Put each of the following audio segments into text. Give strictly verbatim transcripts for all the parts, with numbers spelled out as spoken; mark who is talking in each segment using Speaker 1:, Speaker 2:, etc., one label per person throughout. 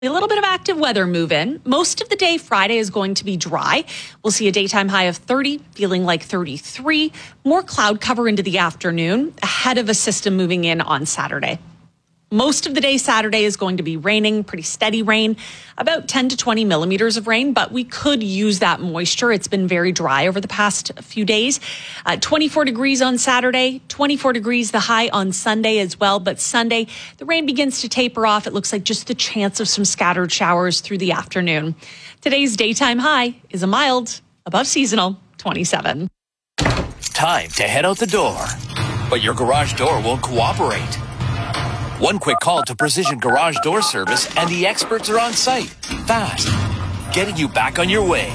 Speaker 1: A little bit of active weather move in. Most of the day Friday is going to be dry. We'll see a daytime high of thirty, feeling like thirty-three. More cloud cover into the afternoon ahead of a system moving in on Saturday. Most of the day Saturday is going to be raining, pretty steady rain, about ten to twenty millimeters of rain, but we could use that moisture. It's been very dry over the past few days. Uh, twenty-four degrees on Saturday, twenty-four degrees the high on Sunday as well. But Sunday, the rain begins to taper off. It looks like just the chance of some scattered showers through the afternoon. Today's daytime high is a mild, above seasonal, twenty-seven.
Speaker 2: Time to head out the door, but your garage door won't cooperate. One quick call to Precision Garage Door Service and the experts are on site. Fast. Getting you back on your way.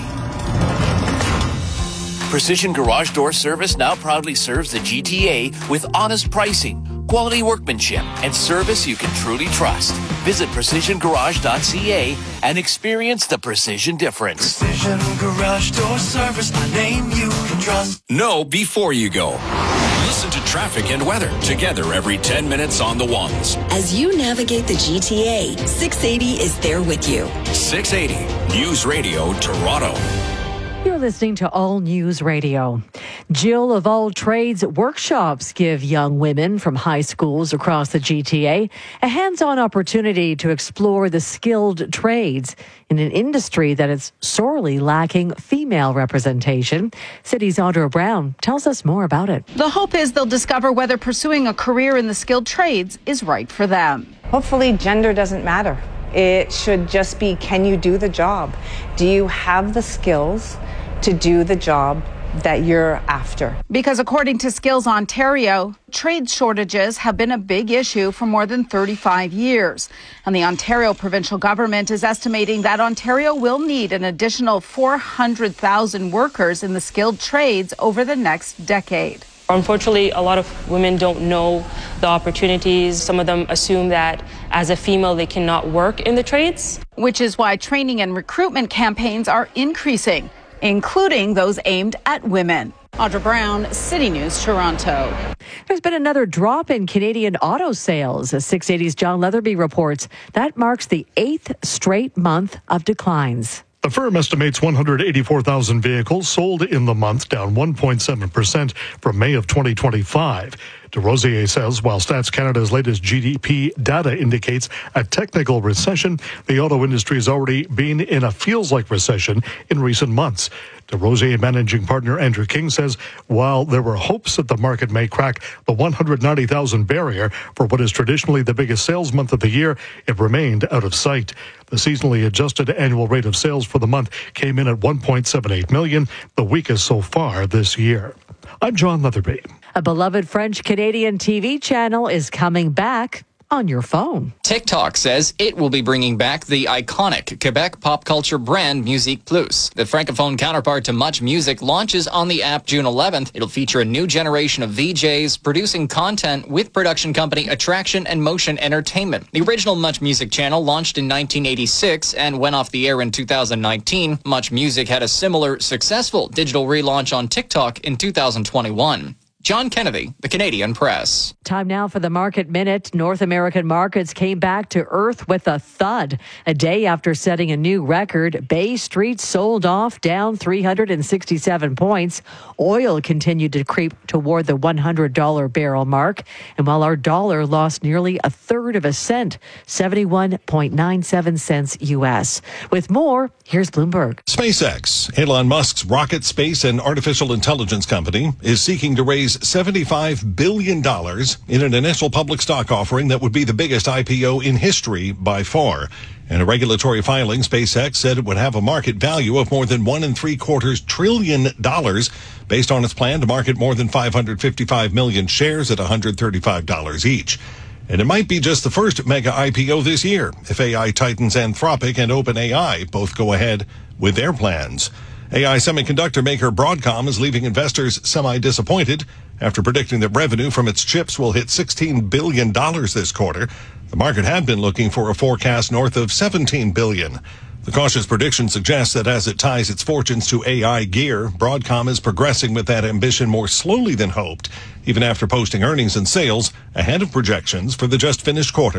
Speaker 2: Precision Garage Door Service now proudly serves the G T A with honest pricing, quality workmanship, and service you can truly trust. Visit precision garage dot c a and experience the precision difference.
Speaker 3: Precision Garage Door Service, the name you can trust.
Speaker 4: Know before you go. Listen to traffic and weather together every ten minutes on the ones.
Speaker 5: As you navigate the G T A, six eighty is there with you.
Speaker 4: six eighty News Radio Toronto.
Speaker 6: You're listening to All News Radio. Jill of All Trades workshops give young women from high schools across the G T A a hands-on opportunity to explore the skilled trades in an industry that is sorely lacking female representation. City's Audra Brown tells us more about it.
Speaker 7: The hope is they'll discover whether pursuing a career in the skilled trades is right for them.
Speaker 8: Hopefully, gender doesn't matter. It should just be, can you do the job? Do you have the skills to do the job that you're after?
Speaker 7: Because according to Skills Ontario, trade shortages have been a big issue for more than thirty-five years. And the Ontario provincial government is estimating that Ontario will need an additional four hundred thousand workers in the skilled trades over the next decade.
Speaker 9: Unfortunately, a lot of women don't know the opportunities. Some of them assume that as a female, they cannot work in the trades.
Speaker 7: Which is why training and recruitment campaigns are increasing, including those aimed at women. Audra Brown, City News, Toronto.
Speaker 6: There's been another drop in Canadian auto sales. As six eighty's John Leatherby reports, that marks the eighth straight month of declines.
Speaker 10: The firm estimates one hundred eighty-four thousand vehicles sold in the month, down one point seven percent from May of twenty twenty-five. DesRosiers says while Stats Canada's latest G D P data indicates a technical recession, the auto industry has already been in a feels-like recession in recent months. DesRosiers managing partner Andrew King says while there were hopes that the market may crack the one hundred ninety thousand barrier for what is traditionally the biggest sales month of the year, it remained out of sight. The seasonally adjusted annual rate of sales for the month came in at one point seven eight million, the weakest so far this year. I'm John Leatherby.
Speaker 6: A beloved French-Canadian T V channel is coming back on your phone.
Speaker 11: TikTok says it will be bringing back the iconic Quebec pop culture brand Musique Plus. The francophone counterpart to Much Music launches on the app June eleventh. It'll feature a new generation of V Js producing content with production company Attraction and Motion Entertainment. The original Much Music channel launched in nineteen eighty-six and went off the air in two thousand nineteen. Much Music had a similar successful digital relaunch on TikTok in two thousand twenty-one. John Kennedy, The Canadian Press.
Speaker 6: Time now for the Market Minute. North American markets came back to earth with a thud. A day after setting a new record, Bay Street sold off down three hundred sixty-seven points. Oil continued to creep toward the one hundred dollars barrel mark. And while our dollar lost nearly a third of a cent, seventy-one point nine seven cents U S. With more, here's Bloomberg.
Speaker 12: SpaceX, Elon Musk's rocket, space, and artificial intelligence company, is seeking to raise seventy-five billion dollars in an initial public stock offering that would be the biggest I P O in history by far. In a regulatory filing, SpaceX said it would have a market value of more than one and three quarters trillion dollars based on its plan to market more than five hundred fifty-five million shares at one hundred thirty-five dollars each. And it might be just the first mega I P O this year if A I titans Anthropic and OpenAI both go ahead with their plans. A I semiconductor maker Broadcom is leaving investors semi-disappointed after predicting that revenue from its chips will hit sixteen billion dollars this quarter. The market had been looking for a forecast north of seventeen billion dollars. The cautious prediction suggests that as it ties its fortunes to A I gear, Broadcom is progressing with that ambition more slowly than hoped, even after posting earnings and sales ahead of projections for the just finished quarter.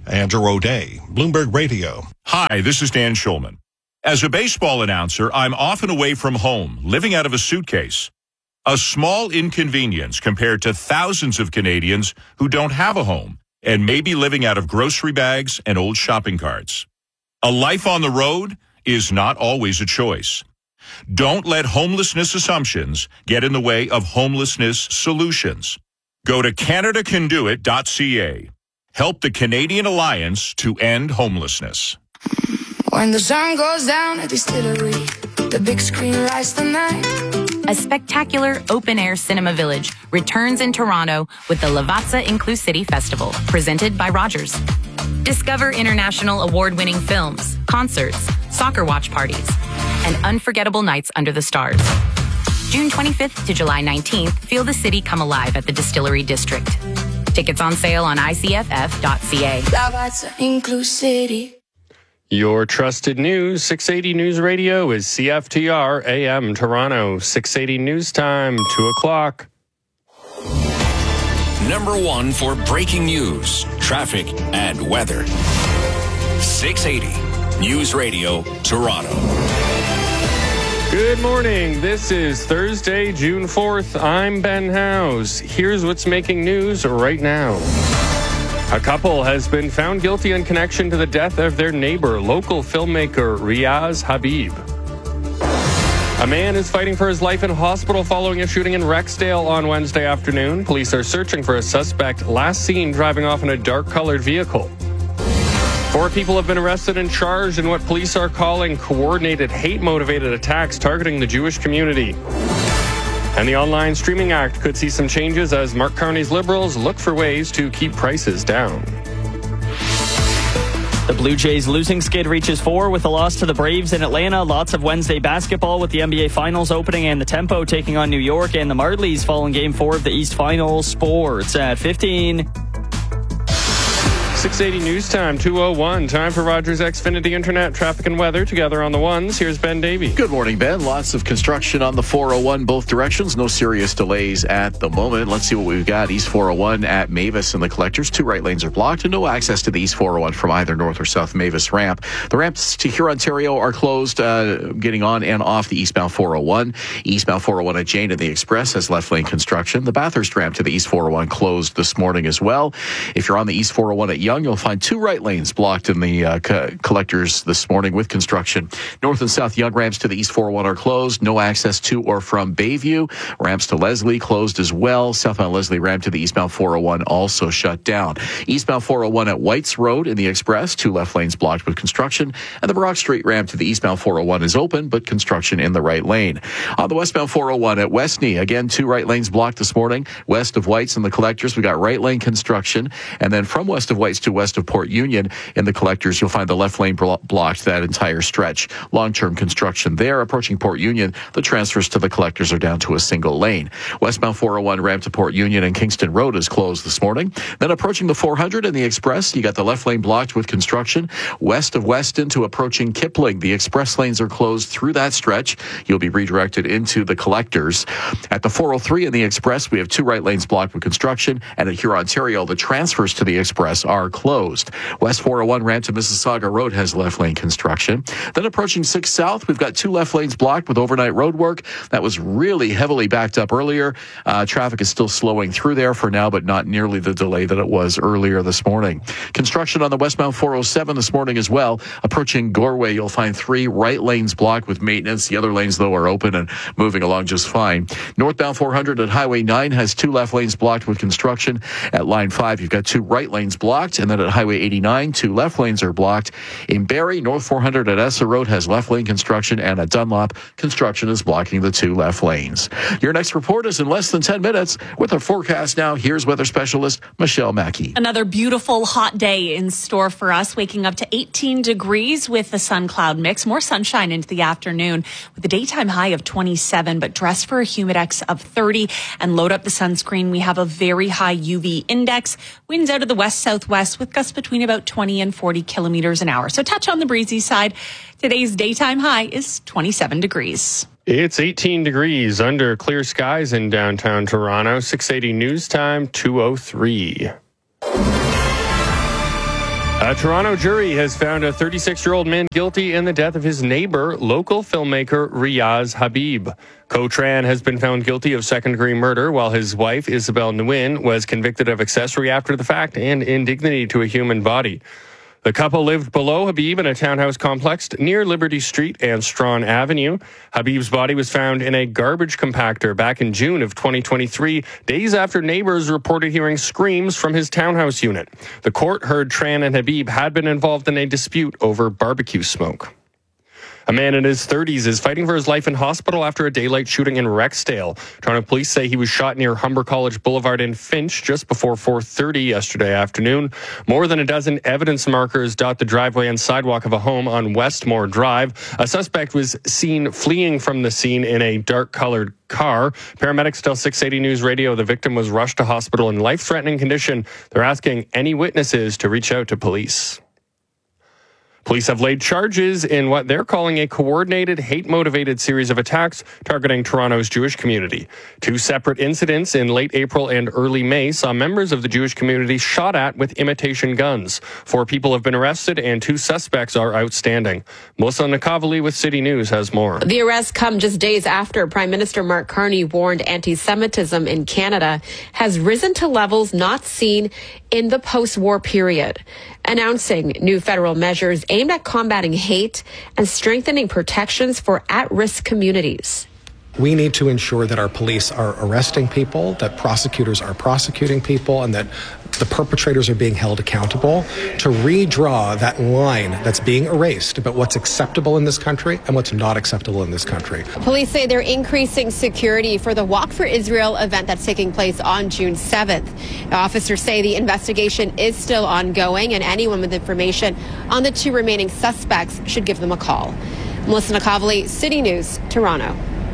Speaker 12: Andrew O'Day, Bloomberg Radio.
Speaker 13: Hi, this is Dan Schulman. As a baseball announcer, I'm often away from home, living out of a suitcase. A small inconvenience compared to thousands of Canadians who don't have a home and may be living out of grocery bags and old shopping carts. A life on the road is not always a choice. Don't let homelessness assumptions get in the way of homelessness solutions. Go to canada can do it dot c a. Help the Canadian Alliance to end homelessness.
Speaker 14: When the sun goes down at the distillery, the big screen lights the night.
Speaker 15: A spectacular open-air cinema village returns in Toronto with the Lavazza Inclusivity Festival, presented by Rogers. Discover international award-winning films, concerts, soccer watch parties, and unforgettable nights under the stars. June twenty-fifth to July nineteenth, feel the city come alive at the Distillery District. Tickets on sale on I C F F dot C A.
Speaker 14: Lavazza Inclusivity.
Speaker 16: Your trusted news, six eighty News Radio is C F T R A M Toronto. six eighty News Time, two o'clock.
Speaker 4: Number one for breaking news, traffic, and weather. six eighty News Radio, Toronto.
Speaker 16: Good morning. This is Thursday, June fourth. I'm Ben Howes. Here's what's making news right now. A couple has been found guilty in connection to the death of their neighbor, local filmmaker Riaz Habib. A man is fighting for his life in hospital following a shooting in Rexdale on Wednesday afternoon. Police are searching for a suspect last seen driving off in a dark-colored vehicle. Four people have been arrested and charged in what police are calling coordinated hate-motivated attacks targeting the Jewish community. And the Online Streaming Act could see some changes as Mark Carney's Liberals look for ways to keep prices down.
Speaker 17: The Blue Jays losing skid reaches four with a loss to the Braves in Atlanta. Lots of Wednesday basketball with the N B A Finals opening and the Tempo taking on New York, and the Marlies following Game four of the East Finals. Sports at fifteen.
Speaker 16: six eighty News Time, two oh one. Time for Rogers Xfinity Internet, traffic and weather together on the ones. Here's Ben Davey.
Speaker 18: Good morning, Ben. Lots of construction on the four oh one both directions. No serious delays at the moment. Let's see what we've got. East four oh one at Mavis and the Collectors. Two right lanes are blocked and no access to the East four oh one from either North or South Mavis ramp. The ramps to Huron, Ontario are closed, uh, getting on and off the eastbound four oh one. Eastbound four oh one at Jane and the Express has left lane construction. The Bathurst ramp to the East four oh one closed this morning as well. If you're on the East four oh one at Yonge, you'll find two right lanes blocked in the uh, co- Collectors this morning with construction. North and South Yonge ramps to the East four oh one are closed. No access to or from Bayview. Ramps to Leslie closed as well. Southbound Leslie ramp to the eastbound four oh one also shut down. Eastbound four oh one at Whites Road in the Express, two left lanes blocked with construction. And the Brock Street ramp to the eastbound four oh one is open, but construction in the right lane. On the westbound four oh one at Westney, again, two right lanes blocked this morning. West of Whites and the Collectors, we got right lane construction. And then from west of Whites to west of Port Union in the Collectors, you'll find the left lane blo- blocked that entire stretch. Long-term construction there. Approaching Port Union, the transfers to the Collectors are down to a single lane. Westbound four oh one ramp to Port Union and Kingston Road is closed this morning. Then approaching the four hundred in the Express, you got the left lane blocked with construction. West of Weston to approaching Kipling, the express lanes are closed through that stretch. You'll be redirected into the Collectors. At the four oh three in the Express, we have two right lanes blocked with construction. And at Huron, Ontario, the transfers to the Express are closed. West four oh one ramp to Mississauga Road has left lane construction. Then approaching six South, we've got two left lanes blocked with overnight road work. That was really heavily backed up earlier. Uh, traffic is still slowing through there for now, but not nearly the delay that it was earlier this morning. Construction on the westbound four oh seven this morning as well. Approaching Goreway, you'll find three right lanes blocked with maintenance. The other lanes, though, are open and moving along just fine. Northbound four hundred at Highway nine has two left lanes blocked with construction. At Line five, you've got two right lanes blocked, and then at Highway eighty-nine, two left lanes are blocked. In Barrie, North four hundred at Essa Road has left lane construction, and at Dunlop, construction is blocking the two left lanes. Your next report is in less than ten minutes. With our forecast now, here's weather specialist Michelle Mackey.
Speaker 1: Another beautiful hot day in store for us, waking up to eighteen degrees with the sun-cloud mix. More sunshine into the afternoon with a daytime high of twenty-seven, but dress for a humidex of thirty and load up the sunscreen. We have a very high U V index. Winds out of the west-southwest with gusts between about twenty and forty kilometers an hour. So touch on the breezy side. Today's daytime high is twenty-seven degrees.
Speaker 16: It's eighteen degrees under clear skies in downtown Toronto. six eighty News Time, two oh three. A Toronto jury has found a thirty-six-year-old man guilty in the death of his neighbor, local filmmaker Riaz Habib. Ko Tran has been found guilty of second-degree murder, while his wife, Isabel Nguyen, was convicted of accessory after the fact and indignity to a human body. The couple lived below Habib in a townhouse complex near Liberty Street and Strawn Avenue. Habib's body was found in a garbage compactor back in June of twenty twenty-three, days after neighbors reported hearing screams from his townhouse unit. The court heard Tran and Habib had been involved in a dispute over barbecue smoke. A man in his thirties is fighting for his life in hospital after a daylight shooting in Rexdale. Toronto police say he was shot near Humber College Boulevard in Finch just before four thirty yesterday afternoon. More than a dozen evidence markers dot the driveway and sidewalk of a home on Westmore Drive. A suspect was seen fleeing from the scene in a dark-colored car. Paramedics tell six eighty News Radio the victim was rushed to hospital in life-threatening condition. They're asking any witnesses to reach out to police. Police have laid charges in what they're calling a coordinated, hate-motivated series of attacks targeting Toronto's Jewish community. Two separate incidents in late April and early May saw members of the Jewish community shot at with imitation guns. Four people have been arrested and two suspects are outstanding. Melissa Nakavali with City News has more.
Speaker 19: The arrests come just days after Prime Minister Mark Carney warned anti-Semitism in Canada has risen to levels not seen in the post-war period, announcing new federal measures aimed at combating hate and strengthening protections for at-risk communities.
Speaker 20: We need to ensure that our police are arresting people, that prosecutors are prosecuting people, and that the perpetrators are being held accountable to redraw that line that's being erased about what's acceptable in this country and what's not acceptable in this country.
Speaker 19: Police say they're increasing security for the Walk for Israel event that's taking place on June seventh. Officers say the investigation is still ongoing and anyone with information on the two remaining suspects should give them a call. Melissa Nakavali, City News, Toronto.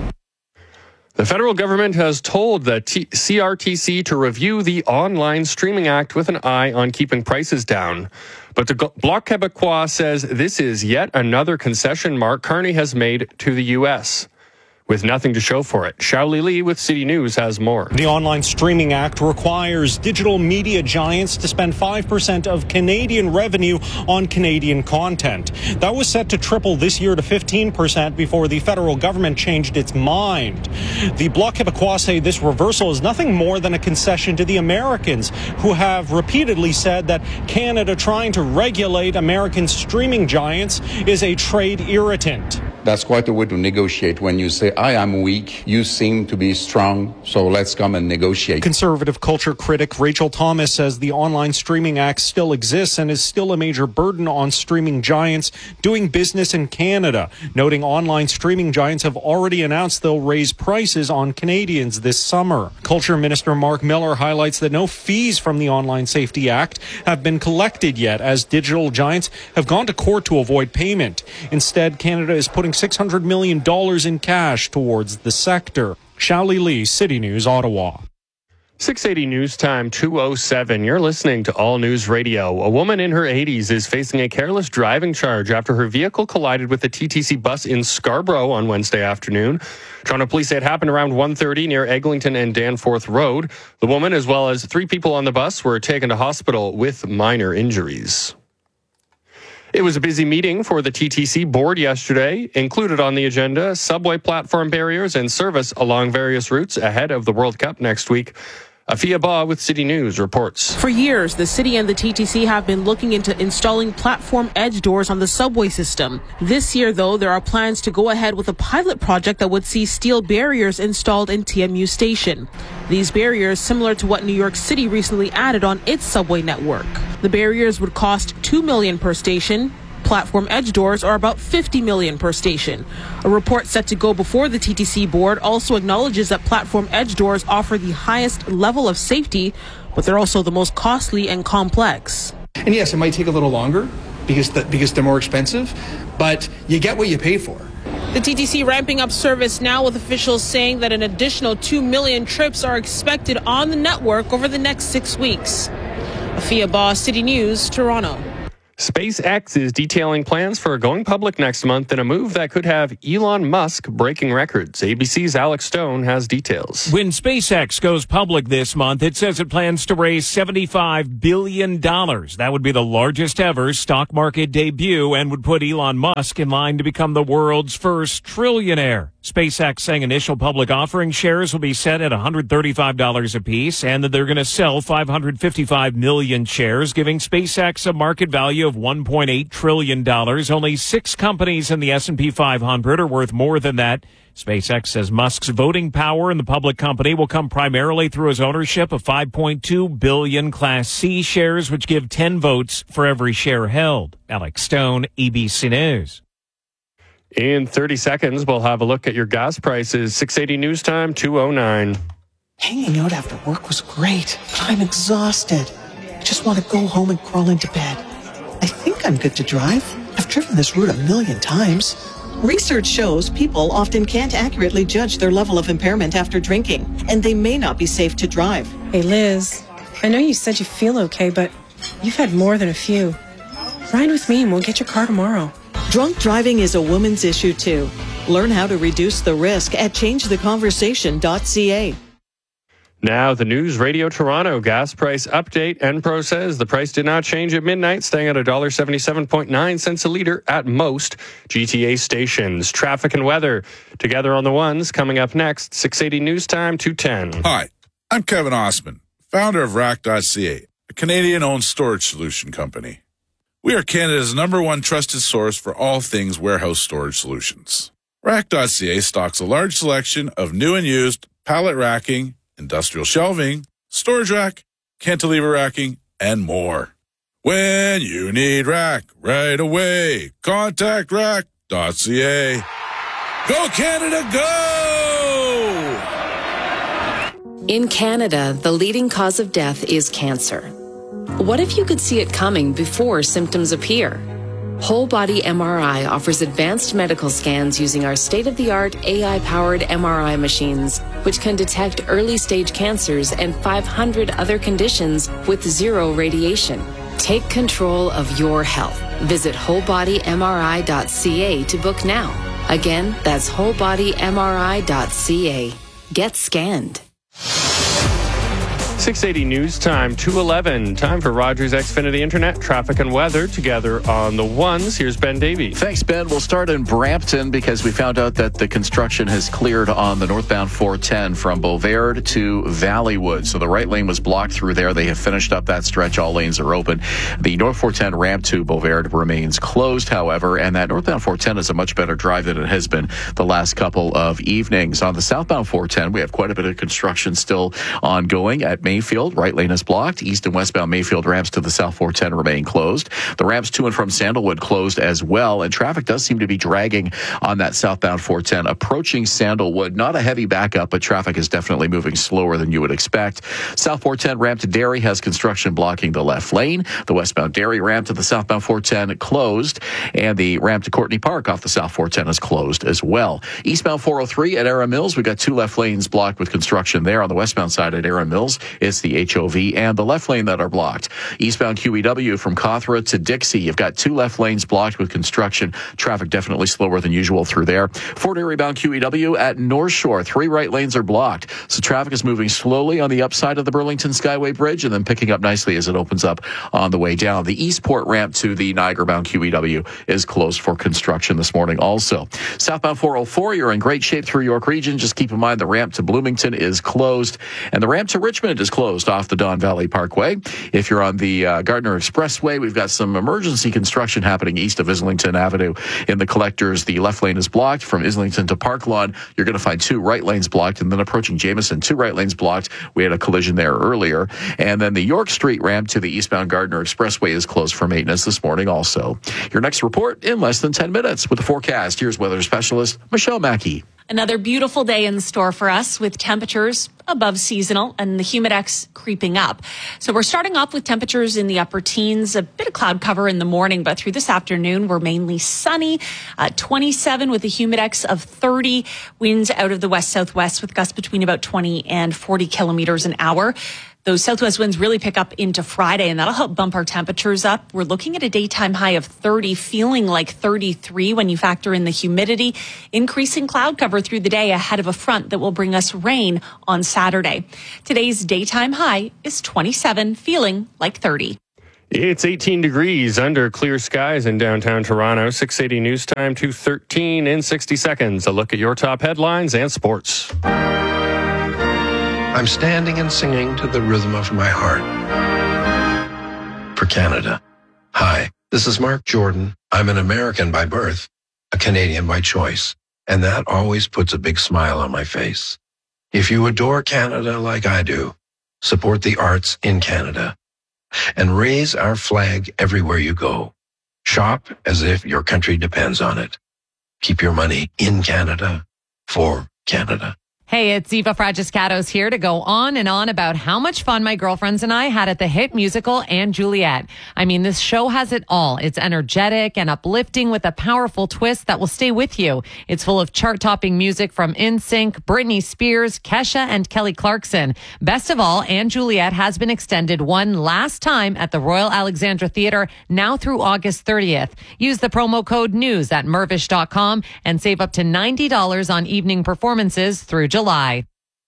Speaker 16: The federal government has told the T- C R T C to review the Online Streaming Act with an eye on keeping prices down. But the Bloc Québécois says this is yet another concession Mark Carney has made to the U S with nothing to show for it. Xiaoli Li with City News has more.
Speaker 21: The Online Streaming Act requires digital media giants to spend five percent of Canadian revenue on Canadian content. That was set to triple this year to fifteen percent before the federal government changed its mind. The Bloc Québécois say this reversal is nothing more than a concession to the Americans, who have repeatedly said that Canada trying to regulate American streaming giants is a trade irritant.
Speaker 22: That's quite a way to negotiate when you say, I am weak, you seem to be strong, so let's come and negotiate.
Speaker 21: Conservative culture critic Rachel Thomas says the Online Streaming Act still exists and is still a major burden on streaming giants doing business in Canada, noting online streaming giants have already announced they'll raise prices on Canadians this summer. Culture Minister Mark Miller highlights that no fees from the Online Safety Act have been collected yet, as digital giants have gone to court to avoid payment. Instead, Canada is putting six hundred million dollars in cash towards the sector. Xiaoli Li, City News, Ottawa.
Speaker 16: six eighty News Time, two oh seven. You're listening to All News Radio. A woman in her eighties is facing a careless driving charge after her vehicle collided with a T T C bus in Scarborough on Wednesday afternoon. Toronto police say it happened around one thirty near Eglinton and Danforth Road. The woman, as well as three people on the bus, were taken to hospital with minor injuries. It was a busy meeting for the T T C board yesterday. Included on the agenda, subway platform barriers and service along various routes ahead of the World Cup next week. Afia Ba with City News reports.
Speaker 23: For years, the city and the T T C have been looking into installing platform edge doors on the subway system. This year, though, there are plans to go ahead with a pilot project that would see steel barriers installed in T M U Station. These barriers, similar to what New York City recently added on its subway network. The barriers would cost two million dollars per station. Platform edge doors are about fifty million dollars per station. A report set to go before the T T C board also acknowledges that platform edge doors offer the highest level of safety, but they're also the most costly and complex.
Speaker 24: And yes, it might take a little longer because the, because they're more expensive, but you get what you pay for.
Speaker 23: The T T C ramping up service now, with officials saying that an additional two million trips are expected on the network over the next six weeks. Afia Ba, City News, Toronto.
Speaker 16: SpaceX is detailing plans for going public next month in a move that could have Elon Musk breaking records. A B C's Alex Stone has details.
Speaker 2: When SpaceX goes public this month, it says it plans to raise seventy-five billion dollars. That would be the largest ever stock market debut and would put Elon Musk in line to become the world's first trillionaire. SpaceX saying initial public offering shares will be set at one hundred thirty-five dollars apiece and that they're going to sell five hundred fifty-five million shares, giving SpaceX a market value of one point eight trillion dollars. Only six companies in the S and P five hundred are worth more than that. SpaceX says Musk's voting power in the public company will come primarily through his ownership of five point two billion Class C shares, which give ten votes for every share held. Alex Stone, A B C News.
Speaker 16: In thirty seconds, we'll have a look at your gas prices. six eighty News Time, two oh nine.
Speaker 3: Hanging out after work was great, but I'm exhausted. I just want to go home and crawl into bed. I think I'm good to drive. I've driven this route a million times. Research shows people often can't accurately judge their level of impairment after drinking, and they may not be safe to drive.
Speaker 5: Hey, Liz, I know you said you feel okay, but you've had more than a few. Ride with me and we'll get your car tomorrow.
Speaker 3: Drunk driving is a woman's issue, too. Learn how to reduce the risk at change the conversation dot c a.
Speaker 16: Now, the News Radio Toronto gas price update. Enpro says the price did not change at midnight, staying at one dollar seventy-seven point nine cents a litre at most G T A stations. Traffic and weather together on the ones coming up next. six eighty News Time, two ten.
Speaker 8: Hi, I'm Kevin Osman, founder of rack dot c a, a Canadian-owned storage solution company. We are Canada's number one trusted source for all things warehouse storage solutions. rack dot c a stocks a large selection of new and used pallet racking, industrial shelving, storage rack, cantilever racking, and more. When you need rack right away, contact rack dot c a. Go Canada, go!
Speaker 25: In Canada, the leading cause of death is cancer. What if you could see it coming before symptoms appear? Whole Body M R I offers advanced medical scans using our state-of-the-art A I-powered M R I machines, which can detect early-stage cancers and five hundred other conditions with zero radiation. Take control of your health. Visit whole body m r i dot c a to book now. Again, that's whole body m r i dot c a. Get scanned.
Speaker 16: six eighty News Time, two eleven. Time for Rogers Xfinity Internet, traffic and weather together on the ones. Here's Ben Davey.
Speaker 18: Thanks, Ben. We'll start in Brampton because we found out that the construction has cleared on the northbound four ten from Beauvert to Valleywood. So the right lane was blocked through there. They have finished up that stretch. All lanes are open. The North four ten ramp to Beauvert remains closed, however, and that northbound four ten is a much better drive than it has been the last couple of evenings. On the southbound four ten, we have quite a bit of construction still ongoing at Mayfield. Right lane is blocked. East and westbound Mayfield ramps to the South four ten remain closed. The ramps to and from Sandalwood closed as well, and traffic does seem to be dragging on that southbound four ten approaching Sandalwood. Not a heavy backup, but traffic is definitely moving slower than you would expect. South four ten ramp to Derry has construction blocking the left lane. The westbound Derry ramp to the southbound four ten closed, and the ramp to Courtney Park off the South four ten is closed as well. Eastbound four oh three at Era Mills, we've got two left lanes blocked with construction there. On the westbound side at Era Mills, it's the H O V and the left lane that are blocked. Eastbound Q E W from Cawthra to Dixie, you've got two left lanes blocked with construction. Traffic definitely slower than usual through there. Fort Erie bound Q E W at North Shore, three right lanes are blocked. So traffic is moving slowly on the upside of the Burlington Skyway Bridge and then picking up nicely as it opens up on the way down. The Eastport ramp to the Niagara bound Q E W is closed for construction this morning also. Southbound four oh four, you're in great shape through York Region. Just keep in mind the ramp to Bloomington is closed and the ramp to Richmond is closed off the Don Valley Parkway. If you're on the uh, Gardner Expressway, we've got some emergency construction happening east of Islington Avenue in the collectors. The left lane is blocked from Islington to Park Lawn. You're going to find two right lanes blocked, and then approaching Jameson, two right lanes blocked. We had a collision there earlier. And then the York Street ramp to the eastbound Gardner Expressway is closed for maintenance this morning also. Your next report in less than ten minutes with the forecast. Here's weather specialist Michelle Mackey.
Speaker 1: Another beautiful day in store for us with temperatures above seasonal and the humidex creeping up. So we're starting off with temperatures in the upper teens, a bit of cloud cover in the morning, but through this afternoon, we're mainly sunny, uh, twenty-seven with a humidex of thirty, winds out of the west-southwest with gusts between about twenty and forty kilometers an hour. Those southwest winds really pick up into Friday, and that'll help bump our temperatures up. We're looking at a daytime high of thirty, feeling like thirty-three when you factor in the humidity. Increasing cloud cover through the day ahead of a front that will bring us rain on Saturday. Today's daytime high is twenty-seven, feeling like thirty.
Speaker 16: It's eighteen degrees under clear skies in downtown Toronto. six eighty news time to thirteen in sixty seconds. A look at your top headlines and sports.
Speaker 6: I'm standing and singing to the rhythm of my heart. For Canada. Hi, this is Mark Jordan. I'm an American by birth, a Canadian by choice, and that always puts a big smile on my face. If you adore Canada like I do, support the arts in Canada and raise our flag everywhere you go. Shop as if your country depends on it. Keep your money in Canada for Canada.
Speaker 7: Hey, it's Eva Fragiscatos here to go on and on about how much fun my girlfriends and I had at the hit musical And Juliet. I mean, this show has it all. It's energetic and uplifting with a powerful twist that will stay with you. It's full of chart-topping music from N Sync, Britney Spears, Kesha, and Kelly Clarkson. Best of all, And Juliet has been extended one last time at the Royal Alexandra Theatre, now through August thirtieth. Use the promo code NEWS at mervish dot com and save up to ninety dollars on evening performances through July.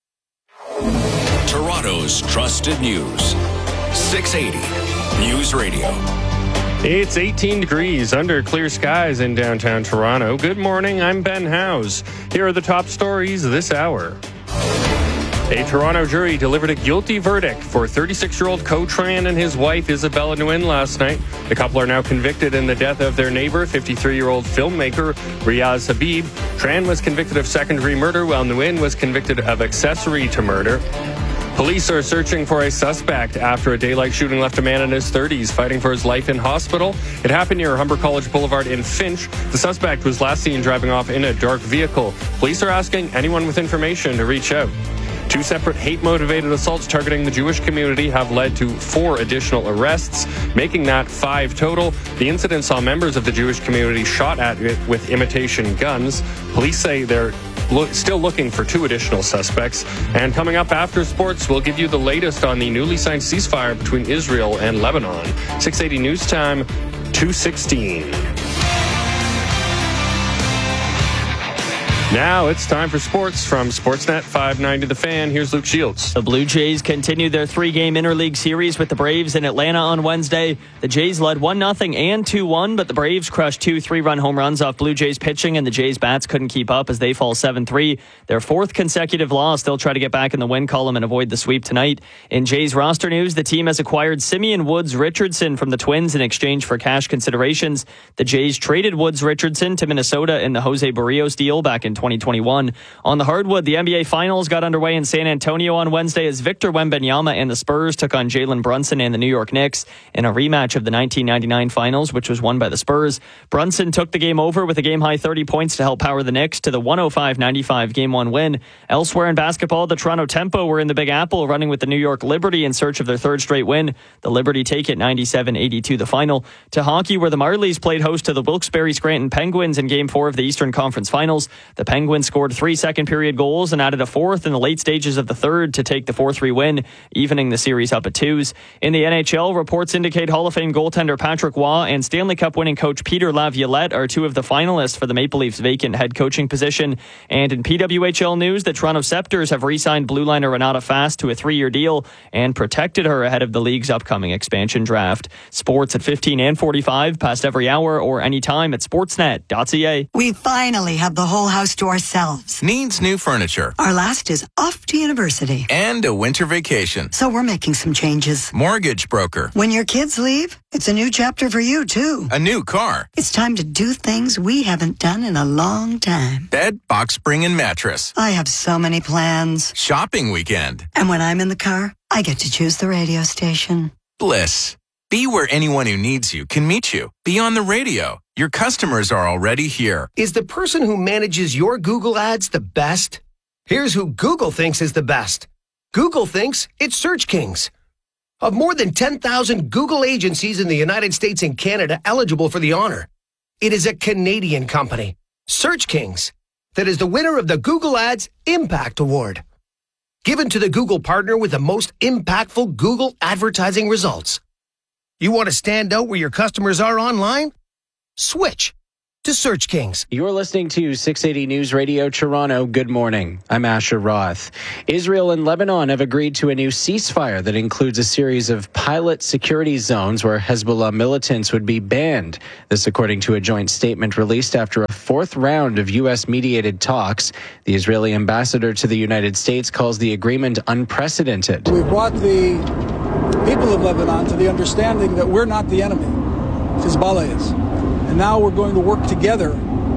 Speaker 4: Toronto's trusted news. six eighty News Radio.
Speaker 16: It's eighteen degrees under clear skies in downtown Toronto. Good morning, I'm Ben Howes. Here are the top stories this hour. A Toronto jury delivered a guilty verdict for thirty-six-year-old Co Tran and his wife Isabella Nguyen last night. The couple are now convicted in the death of their neighbor, fifty-three-year-old filmmaker Riaz Habib. Tran was convicted of second-degree murder, while Nguyen was convicted of accessory to murder. Police are searching for a suspect after a daylight shooting left a man in his thirties fighting for his life in hospital. It happened near Humber College Boulevard in Finch. The suspect was last seen driving off in a dark vehicle. Police are asking anyone with information to reach out. Two separate hate-motivated assaults targeting the Jewish community have led to four additional arrests, making that five total. The incident saw members of the Jewish community shot at it with imitation guns. Police say they're lo- still looking for two additional suspects. And coming up after sports, we'll give you the latest on the newly signed ceasefire between Israel and Lebanon. six eighty News Time, two sixteen. Now it's time for sports from Sportsnet five ninety The Fan. Here's Luke Shields.
Speaker 17: The Blue Jays continued their three-game interleague series with the Braves in Atlanta on Wednesday. The Jays led one nothing and two one, but the Braves crushed two three-run home runs off Blue Jays pitching, and the Jays bats couldn't keep up as they fall seven three. Their fourth consecutive loss. They'll try to get back in the win column and avoid the sweep tonight. In Jays roster news, the team has acquired Simeon Woods Richardson from the Twins in exchange for cash considerations. The Jays traded Woods Richardson to Minnesota in the Jose Barrios deal back in twenty twenty-one. On the hardwood, the N B A Finals got underway in San Antonio on Wednesday as Victor Wembanyama and the Spurs took on Jalen Brunson and the New York Knicks in a rematch of the nineteen ninety-nine Finals, which was won by the Spurs. Brunson took the game over with a game-high thirty points to help power the Knicks to the one oh five ninety-five Game one win. Elsewhere in basketball, the Toronto Tempo were in the Big Apple running with the New York Liberty in search of their third straight win. The Liberty take it ninety-seven eighty-two the final. To hockey, where the Marlies played host to the Wilkes-Barre Scranton Penguins in Game four of the Eastern Conference Finals. The Penguins scored three second-period goals and added a fourth in the late stages of the third to take the four three win, evening the series up at twos. In the N H L, reports indicate Hall of Fame goaltender Patrick Waugh and Stanley Cup winning coach Peter Laviolette are two of the finalists for the Maple Leafs' vacant head coaching position. And in P W H L news, the Toronto Scepters have re-signed blue liner Renata Fast to a three-year deal and protected her ahead of the league's upcoming expansion draft. Sports at fifteen and forty-five, past every hour or anytime at sportsnet dot c a.
Speaker 9: We finally have the whole house to ourselves.
Speaker 10: Needs new furniture.
Speaker 9: Our last is off to university.
Speaker 10: And a winter vacation.
Speaker 9: So we're making some changes.
Speaker 10: Mortgage broker.
Speaker 9: When your kids leave, it's a new chapter for you, too.
Speaker 10: A new car.
Speaker 9: It's time to do things we haven't done in a long time.
Speaker 10: Bed, box spring, and mattress.
Speaker 9: I have so many plans.
Speaker 10: Shopping weekend.
Speaker 9: And when I'm in the car, I get to choose the radio station.
Speaker 10: Bliss. Be where anyone who needs you can meet you. Be on the radio. Your customers are already here.
Speaker 11: Is the person who manages your Google ads the best? Here's who Google thinks is the best. Google thinks it's Search Kings. Of more than ten thousand Google agencies in the United States and Canada eligible for the honor, it is a Canadian company, Search Kings, that is the winner of the Google Ads Impact Award. given to the Google partner with the most impactful Google advertising results. You want to stand out where your customers are online? Switch to Search Kings.
Speaker 12: You're listening to six eighty News Radio Toronto. Good morning. I'm Asher Roth. Israel and Lebanon have agreed to a new ceasefire that includes a series of pilot security zones where Hezbollah militants would be banned. This according to a joint statement released after a fourth round of U S-mediated talks. The Israeli ambassador to the United States calls the agreement unprecedented.
Speaker 13: We brought the people of Lebanon to the understanding that we're not the enemy. Hezbollah is. And now we're going to work together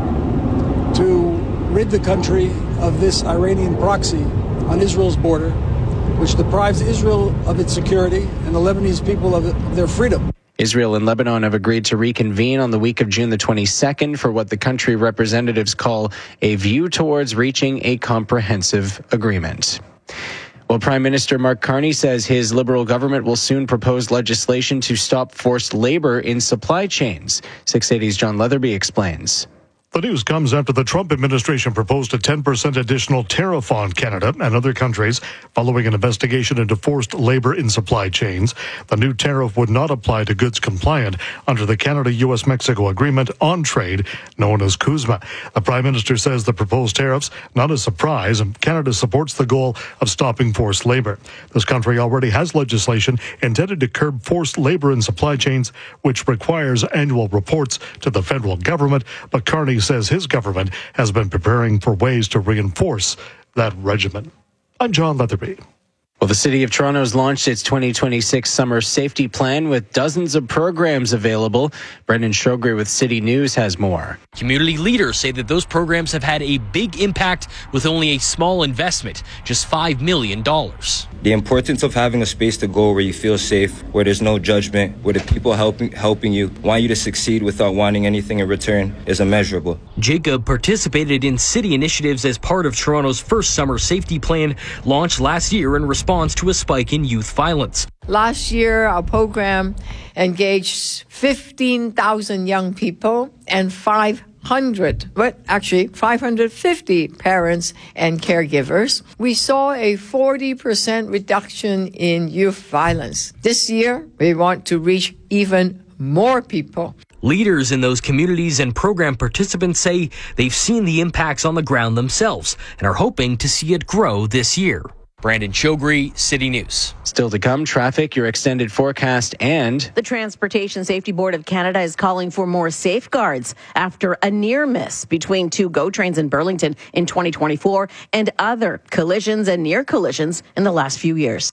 Speaker 13: to rid the country of this Iranian proxy on Israel's border, which deprives Israel of its security and the Lebanese people of, of their freedom.
Speaker 12: Israel and Lebanon have agreed to reconvene on the week of June the twenty-second for what the country representatives call a view towards reaching a comprehensive agreement. Well, Prime Minister Mark Carney says his Liberal government will soon propose legislation to stop forced labor in supply chains. six eighty's John Leatherby explains.
Speaker 14: The news comes after the Trump administration proposed a ten percent additional tariff on Canada and other countries following an investigation into forced labor in supply chains. The new tariff would not apply to goods compliant under the Canada-U S Mexico Agreement on Trade, known as CUSMA. The Prime Minister says the proposed tariffs, not a surprise, and Canada supports the goal of stopping forced labor. This country already has legislation intended to curb forced labor in supply chains, which requires annual reports to the federal government, but Carney says his government has been preparing for ways to reinforce that regimen. I'm John Leatherby.
Speaker 12: Well, the City of Toronto has launched its twenty twenty-six Summer Safety Plan with dozens of programs available. Brendan Shogri with City News has more.
Speaker 15: Community leaders say that those programs have had a big impact with only a small investment, just five million dollars.
Speaker 20: The importance of having a space to go where you feel safe, where there's no judgment, where the people helping helping you want you to succeed without wanting anything in return is immeasurable.
Speaker 15: Jacob participated in city initiatives as part of Toronto's first Summer Safety Plan, launched last year in response to a spike in youth violence.
Speaker 26: Last year, our program engaged fifteen thousand young people and five hundred, but actually five hundred fifty parents and caregivers. We saw a forty percent reduction in youth violence. This year, we want to reach even more people.
Speaker 15: Leaders in those communities and program participants say they've seen the impacts on the ground themselves and are hoping to see it grow this year. Brandon Chogri, City News.
Speaker 12: Still to come, traffic, your extended forecast, and
Speaker 27: the Transportation Safety Board of Canada is calling for more safeguards after a near miss between two GO trains in Burlington in twenty twenty-four and other collisions and near collisions in the last few years.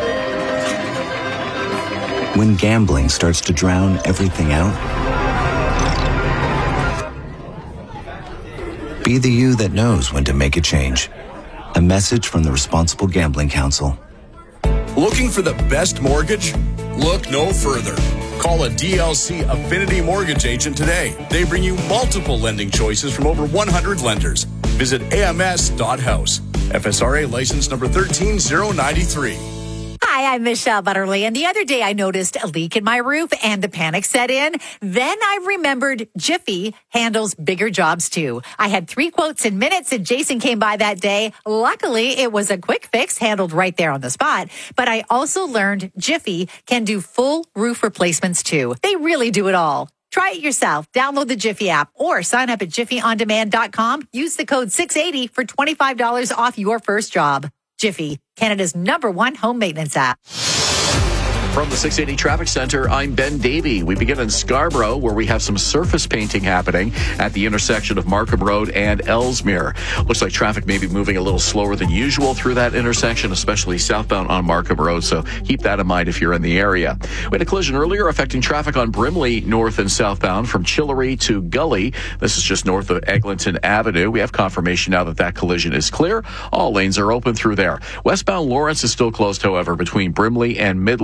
Speaker 28: When gambling starts to drown everything out, be the you that knows when to make a change. A message from the Responsible Gambling Council.
Speaker 29: Looking for the best mortgage? Look no further. Call a D L C Affinity Mortgage agent today. They bring you multiple lending choices from over one hundred lenders. Visit A M S dot house. F S R A license number one three zero nine three.
Speaker 30: Hi, I'm Michelle Butterly, and the other day I noticed a leak in my roof and the panic set in. Then I remembered Jiffy handles bigger jobs too. I had three quotes in minutes and Jason came by that day. Luckily, it was a quick fix handled right there on the spot. But I also learned Jiffy can do full roof replacements too. They really do it all. Try it yourself. Download the Jiffy app or sign up at jiffy on demand dot com. Use the code six eighty for twenty-five dollars off your first job. Jiffy, Canada's number one home maintenance app.
Speaker 18: From the six eighty Traffic Center, I'm Ben Davey. We begin in Scarborough, where we have some surface painting happening at the intersection of Markham Road and Ellesmere. Looks like traffic may be moving a little slower than usual through that intersection, especially southbound on Markham Road, so keep that in mind if you're in the area. We had a collision earlier affecting traffic on Brimley north and southbound from Chillery to Gully. This is just north of Eglinton Avenue. We have confirmation now that that collision is clear. All lanes are open through there. Westbound Lawrence is still closed, however, between Brimley and Midland.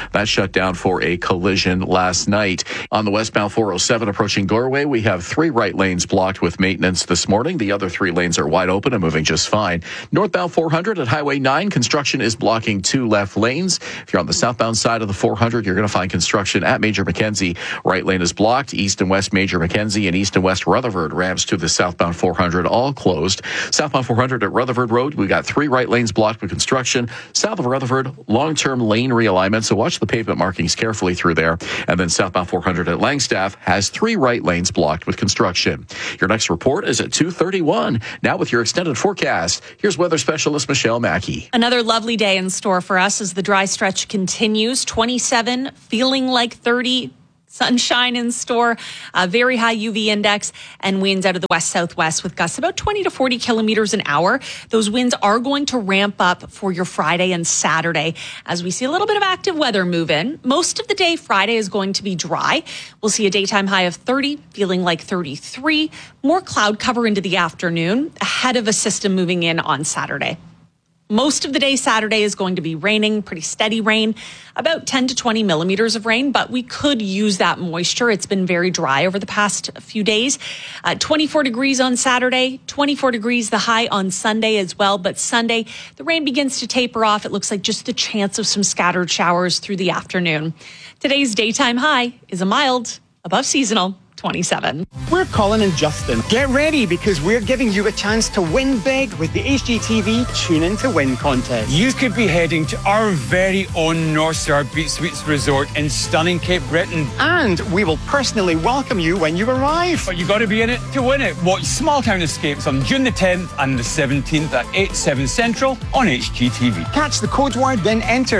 Speaker 18: That shut down for a collision last night. On the westbound four oh seven approaching Goreway, we have three right lanes blocked with maintenance this morning. The other three lanes are wide open and moving just fine. Northbound four hundred at Highway nine, construction is blocking two left lanes. If you're on the southbound side of the four hundred, you're going to find construction at Major Mackenzie. Right lane is blocked. East and west Major Mackenzie and east and west Rutherford ramps to the southbound four hundred all closed. Southbound four hundred at Rutherford Road, we got three right lanes blocked with construction. South of Rutherford, long-term lane realignment, so watch the pavement markings carefully through there. And then southbound four hundred at Langstaff has three right lanes blocked with construction. Your next report is at two thirty-one. Now with your extended forecast, here's weather specialist Michelle Mackey.
Speaker 1: Another lovely day in store for us as the dry stretch continues. twenty-seven, feeling like thirty. Sunshine in store, a very high U V index, and winds out of the west-southwest with gusts about twenty to forty kilometers an hour. Those winds are going to ramp up for your Friday and Saturday as we see a little bit of active weather move in. Most of the day Friday is going to be dry. We'll see a daytime high of thirty, feeling like thirty-three. More cloud cover into the afternoon ahead of a system moving in on Saturday. Most of the day Saturday is going to be raining, pretty steady rain, about ten to twenty millimeters of rain, but we could use that moisture. It's been very dry over the past few days. Uh, twenty-four degrees on Saturday, twenty-four degrees the high on Sunday as well. But Sunday, the rain begins to taper off. It looks like just the chance of some scattered showers through the afternoon. Today's daytime high is a mild, above seasonal, twenty-seven.
Speaker 2: We're Colin and Justin. Get ready because we're giving you a chance to win big with the H G T V Tune In to Win contest.
Speaker 3: You could be heading to our very own North Star Beach Suites Resort in stunning Cape Breton.
Speaker 2: And we will personally welcome you when you arrive.
Speaker 3: But you got to be in it to win it. Watch Small Town Escapes on June the tenth and the seventeenth at eight, seven Central on H G T V.
Speaker 2: Catch the code word, then enter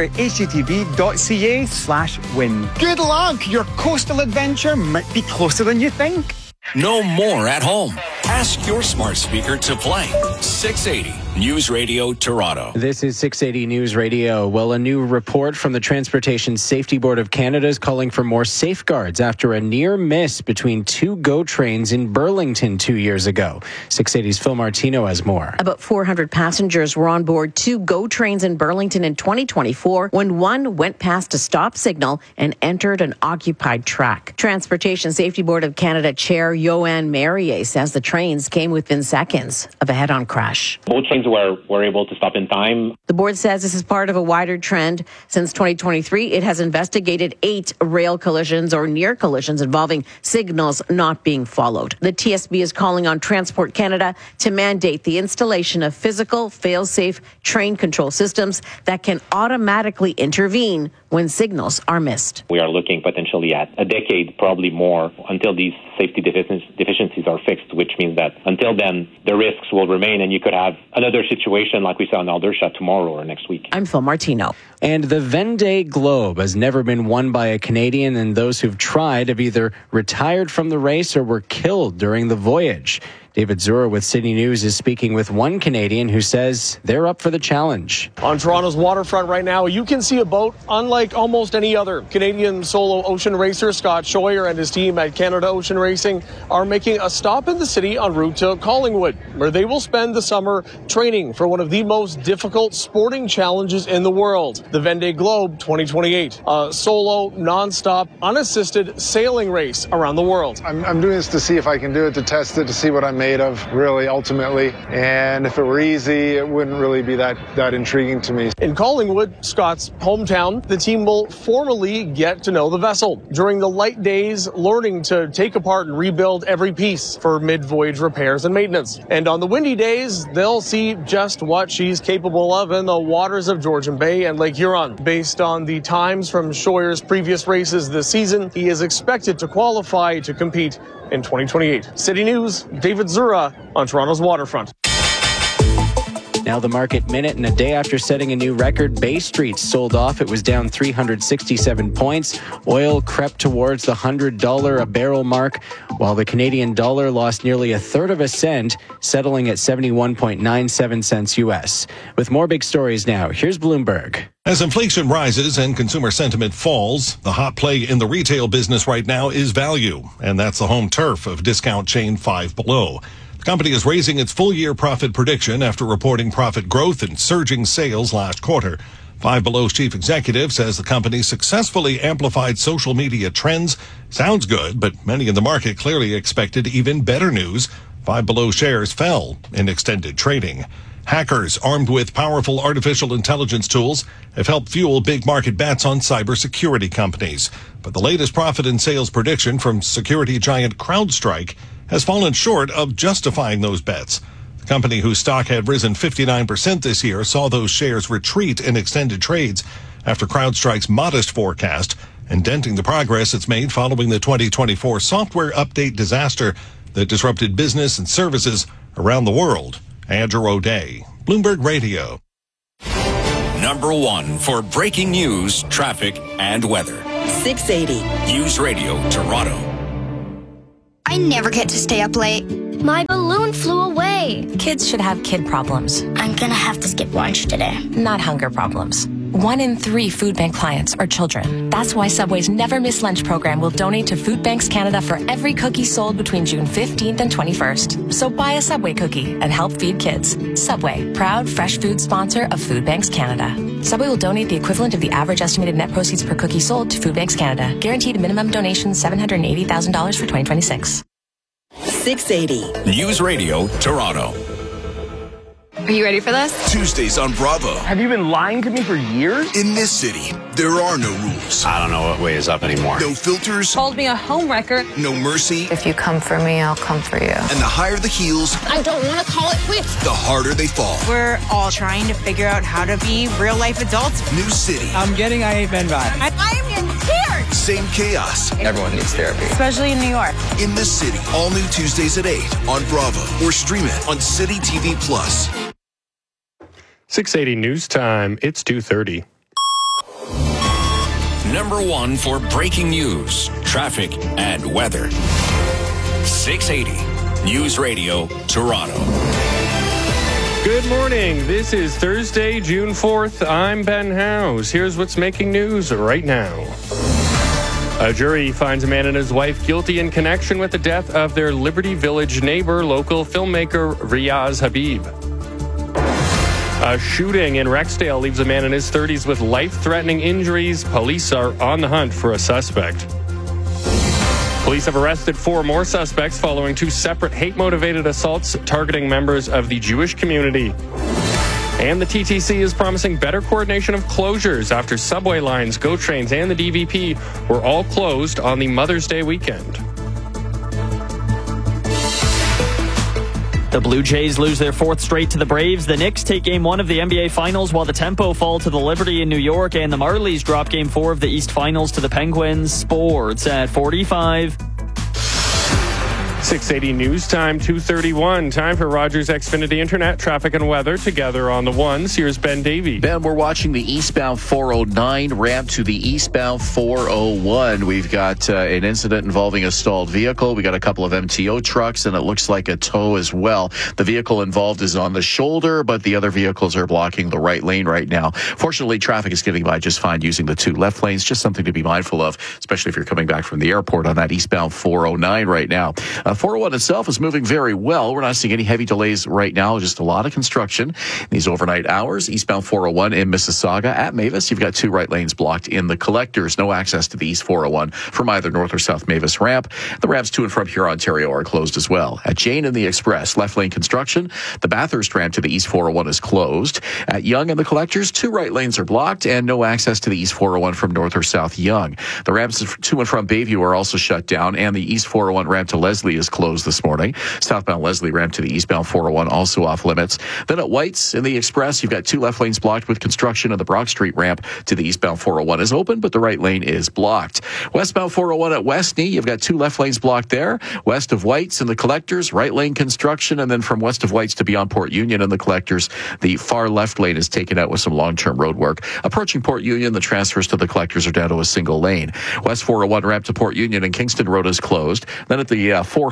Speaker 2: hgtv.ca slash win. Good luck! Your coastal adventure might be closer than you think.
Speaker 4: No more at home. Ask your smart speaker to play six eighty News Radio Toronto.
Speaker 12: This is six eighty News Radio. Well, a new report from the Transportation Safety Board of Canada is calling for more safeguards after a near miss between two GO trains in Burlington two years ago. six eighty's Phil Martino has more.
Speaker 27: About four hundred passengers were on board two GO trains in Burlington in twenty twenty-four when one went past a stop signal and entered an occupied track. Transportation Safety Board of Canada Chair Yoann Marier says the trains came within seconds of a head-on crash.
Speaker 5: Both trains were, were able to stop in time.
Speaker 27: The board says this is part of a wider trend. Since twenty twenty-three, it has investigated eight rail collisions or near collisions involving signals not being followed. The T S B is calling on Transport Canada to mandate the installation of physical, fail-safe train control systems that can automatically intervene when signals are missed.
Speaker 5: We are looking potentially at a decade, probably more, until these safety deficiencies are fixed, which means that until then, the risks will remain and you could have another situation like we saw in Aldershot tomorrow or next week.
Speaker 27: I'm Phil Martino.
Speaker 12: And the Vendée Globe has never been won by a Canadian, and those who've tried have either retired from the race or were killed during the voyage. David Zura with City News is speaking with one Canadian who says they're up for the challenge.
Speaker 8: On Toronto's waterfront right now, you can see a boat unlike almost any other. Canadian solo ocean racer Scott Scheuer and his team at Canada Ocean Racing are making a stop in the city en route to Collingwood, where they will spend the summer training for one of the most difficult sporting challenges in the world, the Vendée Globe twenty twenty-eight, a solo, non-stop, unassisted sailing race around the world.
Speaker 19: I'm, I'm doing this to see if I can do it, to test it, to see what I'm made of, really, ultimately. And if it were easy, it wouldn't really be that, that intriguing to me.
Speaker 8: In Collingwood, Scott's hometown, the team will formally get to know the vessel. During the light days, learning to take apart and rebuild every piece for mid-voyage repairs and maintenance. And on the windy days, they'll see just what she's capable of in the waters of Georgian Bay and Lake Huron. Based on the times from Scheuer's previous races this season, he is expected to qualify to compete in twenty twenty-eight. City News, David Zura on Toronto's waterfront.
Speaker 12: Now the market minute, and a day after setting a new record, Bay Street sold off. It was down three hundred sixty-seven points. Oil crept towards the one hundred dollars a barrel mark, while the Canadian dollar lost nearly a third of a cent, settling at seventy-one point nine seven cents U S. With more big stories now, here's Bloomberg.
Speaker 21: As inflation rises and consumer sentiment falls, the hot play in the retail business right now is value, and that's the home turf of discount chain Five Below. The company is raising its full-year profit prediction after reporting profit growth and surging sales last quarter. Five Below's chief executive says the company successfully amplified social media trends. Sounds good, but many in the market clearly expected even better news. Five Below shares fell in extended trading. Hackers armed with powerful artificial intelligence tools have helped fuel big market bets on cybersecurity companies. But the latest profit and sales prediction from security giant CrowdStrike has fallen short of justifying those bets. The company, whose stock had risen fifty-nine percent this year, saw those shares retreat in extended trades after CrowdStrike's modest forecast and denting the progress it's made following the twenty twenty-four software update disaster that disrupted business and services around the world. Andrew O'Day, Bloomberg Radio.
Speaker 4: Number one for breaking news, traffic, and weather.
Speaker 6: six eighty.
Speaker 4: News Radio, Toronto.
Speaker 6: I never get to stay up late.
Speaker 7: My balloon flew away.
Speaker 6: Kids should have kid problems.
Speaker 7: I'm gonna have to skip lunch today.
Speaker 6: Not hunger problems. One in three food bank clients are children. That's why Subway's Never Miss Lunch program will donate to Food Banks Canada for every cookie sold between June fifteenth and twenty-first. So buy a Subway cookie and help feed kids. Subway, proud fresh food sponsor of Food Banks Canada. Subway will donate the equivalent of the average estimated net proceeds per cookie sold to Food Banks Canada. Guaranteed minimum donation seven hundred eighty thousand dollars for twenty twenty-six. six eighty.
Speaker 4: News Radio, Toronto.
Speaker 6: Are you ready for this?
Speaker 29: Tuesdays on Bravo.
Speaker 9: Have you been lying to me for years?
Speaker 29: In this city, there are no rules.
Speaker 10: I don't know what way is up anymore.
Speaker 29: No filters.
Speaker 6: Called me a homewrecker.
Speaker 29: No mercy.
Speaker 6: If you come for me, I'll come for you.
Speaker 29: And the higher the heels,
Speaker 6: I don't want to call it quits.
Speaker 29: the harder they fall.
Speaker 16: We're all trying to figure out how to be real life adults.
Speaker 29: New city.
Speaker 9: I'm getting I Hate Men vibes.
Speaker 16: I, I am getting scared.
Speaker 29: Same chaos.
Speaker 10: Everyone needs therapy.
Speaker 16: Especially in New York.
Speaker 29: In this city. All new Tuesdays at eight on Bravo. Or stream it on City T V Plus.
Speaker 17: six eighty News Time. It's two thirty.
Speaker 4: Number one for breaking news, traffic, and weather. six eighty News Radio, Toronto.
Speaker 17: Good morning. This is Thursday, June fourth. I'm Ben Howes. Here's what's making news right now. A jury finds a man and his wife guilty in connection with the death of their Liberty Village neighbor, local filmmaker Riaz Habib. A shooting in Rexdale leaves a man in his thirties with life-threatening injuries. Police are on the hunt for a suspect. Police have arrested four more suspects following two separate hate-motivated assaults targeting members of the Jewish community. And the T T C is promising better coordination of closures after subway lines, GO trains, and the D V P were all closed on the Mother's Day weekend.
Speaker 22: The Blue Jays lose their fourth straight to the Braves. The Knicks take game one of the N B A Finals, while the Tempo fall to the Liberty in New York, and the Marlies drop game four of the East Finals to the Penguins. Sports at forty-five.
Speaker 17: six eighty News Time, two thirty-one. Time for Rogers Xfinity Internet, traffic and weather together on the ones. Here's Ben Davey.
Speaker 18: Ben, we're watching the eastbound four oh nine ramp to the eastbound four oh one. We've got uh, an incident involving a stalled vehicle. We got a couple of M T O trucks, and it looks like a tow as well. The vehicle involved is on the shoulder, but the other vehicles are blocking the right lane right now. Fortunately, traffic is getting by just fine using the two left lanes. Just something to be mindful of, especially if you're coming back from the airport on that eastbound four oh nine right now. Uh, four oh one itself is moving very well. We're not seeing any heavy delays right now, just a lot of construction in these overnight hours. Eastbound four oh one in Mississauga at Mavis, you've got two right lanes blocked in the collectors. No access to the East four oh one from either North or South Mavis ramp. The ramps to and from Huron, Ontario are closed as well. At Jane and the Express, left lane construction. The Bathurst ramp to the East four oh one is closed. At Yonge and the collectors, two right lanes are blocked and no access to the East four oh one from North or South Yonge. The ramps to and from Bayview are also shut down, and the East four oh one ramp to Leslie is closed this morning. Southbound Leslie ramp to the eastbound four oh one also off limits. Then at White's in the Express, you've got two left lanes blocked with construction, and the Brock Street ramp to the eastbound four oh one is open, but the right lane is blocked. Westbound four oh one at Westney, you've got two left lanes blocked there. West of White's and the collectors, right lane construction, and then from west of White's to beyond Port Union and the collectors, the far left lane is taken out with some long-term road work. Approaching Port Union, the transfers to the collectors are down to a single lane. West four oh one ramp to Port Union and Kingston Road is closed. Then at the uh, four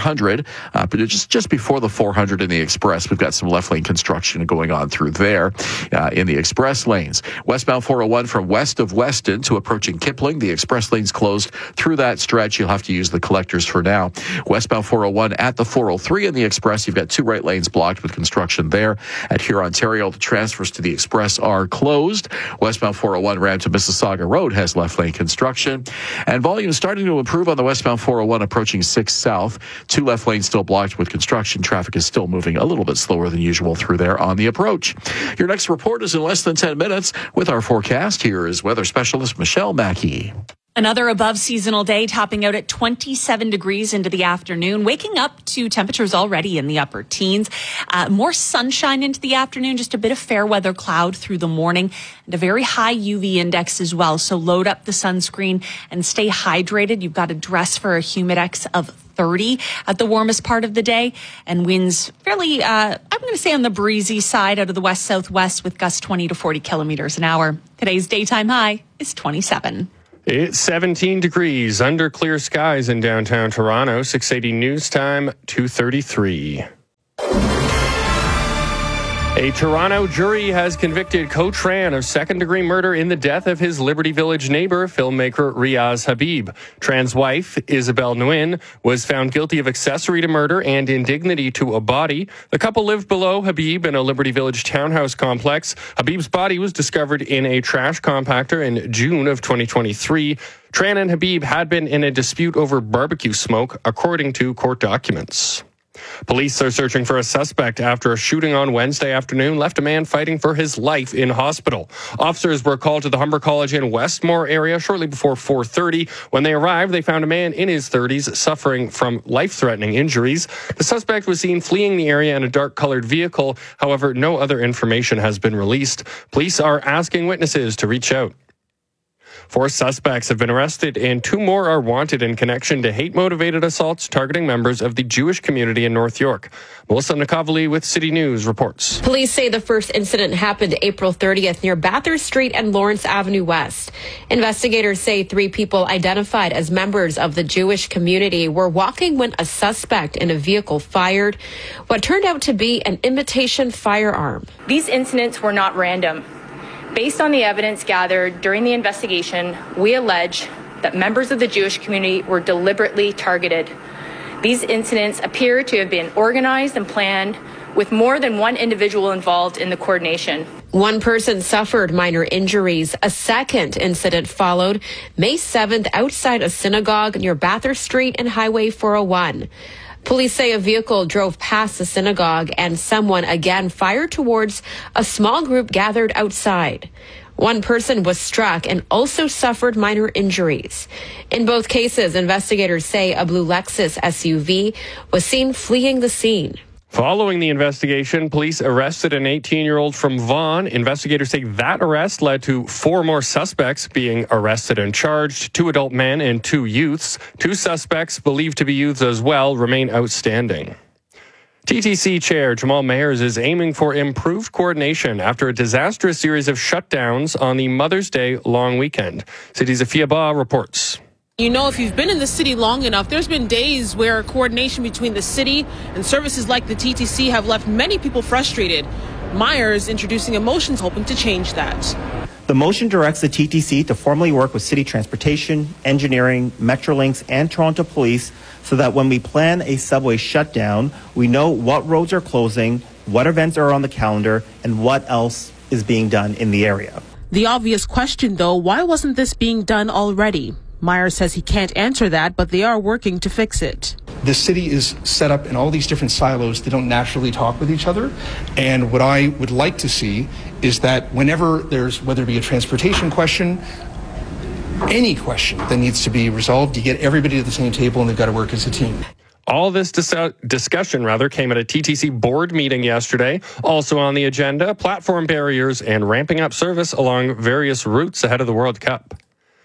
Speaker 18: hundred, uh, but just, just before the four hundred in the express. We've got some left lane construction going on through there uh, in the express lanes. Westbound four oh one from west of Weston to approaching Kipling. The express lane's closed through that stretch. You'll have to use the collectors for now. Westbound four oh one at the four oh three in the express. You've got two right lanes blocked with construction there. At Huron, Ontario, the transfers to the express are closed. Westbound four oh one ramp to Mississauga Road has left lane construction. And volume is starting to improve on the westbound four oh one approaching six South. Two left lanes still blocked with construction. Traffic is still moving a little bit slower than usual through there on the approach. Your next report is in less than ten minutes. With our forecast, here is weather specialist Michelle Mackey.
Speaker 1: Another above seasonal day, topping out at twenty-seven degrees into the afternoon, waking up to temperatures already in the upper teens. Uh, more sunshine into the afternoon, just a bit of fair weather cloud through the morning, and a very high U V index as well. So load up the sunscreen and stay hydrated. You've got to dress for a humidex of thirty at the warmest part of the day, and winds fairly, uh, I'm going to say on the breezy side out of the west southwest with gusts twenty to forty kilometers an hour. Today's daytime high is twenty-seven.
Speaker 17: It's seventeen degrees under clear skies in downtown Toronto. six eighty News Time, two thirty-three. A Toronto jury has convicted Coach Tran of second-degree murder in the death of his Liberty Village neighbor, filmmaker Riaz Habib. Tran's wife, Isabel Nguyen, was found guilty of accessory to murder and indignity to a body. The couple lived below Habib in a Liberty Village townhouse complex. Habib's body was discovered in a trash compactor in June of twenty twenty-three. Tran and Habib had been in a dispute over barbecue smoke, according to court documents. Police are searching for a suspect after a shooting on Wednesday afternoon left a man fighting for his life in hospital. Officers were called to the Humber College in Westmore area shortly before four thirty. When they arrived, they found a man in his thirties suffering from life-threatening injuries. The suspect was seen fleeing the area in a dark-colored vehicle. However, no other information has been released. Police are asking witnesses to reach out. Four suspects have been arrested and two more are wanted in connection to hate-motivated assaults targeting members of the Jewish community in North York. Melissa Nakavali with City News reports.
Speaker 11: Police say the first incident happened April thirtieth near Bathurst Street and Lawrence Avenue West. Investigators say three people identified as members of the Jewish community were walking when a suspect in a vehicle fired what turned out to be an imitation firearm.
Speaker 13: These incidents were not random. Based on the evidence gathered during the investigation, we allege that members of the Jewish community were deliberately targeted. These incidents appear to have been organized and planned with more than one individual involved in the coordination.
Speaker 11: One person suffered minor injuries. A second incident followed May seventh outside a synagogue near Bathurst Street and Highway four oh one. Police say a vehicle drove past the synagogue and someone again fired towards a small group gathered outside. One person was struck and also suffered minor injuries. In both cases, investigators say a blue Lexus S U V was seen fleeing the scene.
Speaker 17: Following the investigation, police arrested an eighteen-year-old from Vaughan. Investigators say that arrest led to four more suspects being arrested and charged, two adult men and two youths. Two suspects, believed to be youths as well, remain outstanding. T T C Chair Jamal Mayers is aiming for improved coordination after a disastrous series of shutdowns on the Mother's Day long weekend. City's Afia Ba reports.
Speaker 14: You know, if you've been in the city long enough, there's been days where coordination between the city and services like the T T C have left many people frustrated. Myers introducing a motion hoping to change that.
Speaker 15: The motion directs the T T C to formally work with City Transportation, Engineering, Metrolinx, and Toronto Police so that when we plan a subway shutdown, we know what roads are closing, what events are on the calendar, and what else is being done in the area.
Speaker 14: The obvious question, though, why wasn't this being done already? Myers says he can't answer that, but they are working to fix it.
Speaker 20: The city is set up in all these different silos that don't naturally talk with each other. And what I would like to see is that whenever there's, whether it be a transportation question, any question that needs to be resolved, you get everybody at the same table and they've got to work as a team.
Speaker 17: All this dis- discussion, rather, came at a T T C board meeting yesterday. Also on the agenda, platform barriers and ramping up service along various routes ahead of the World Cup.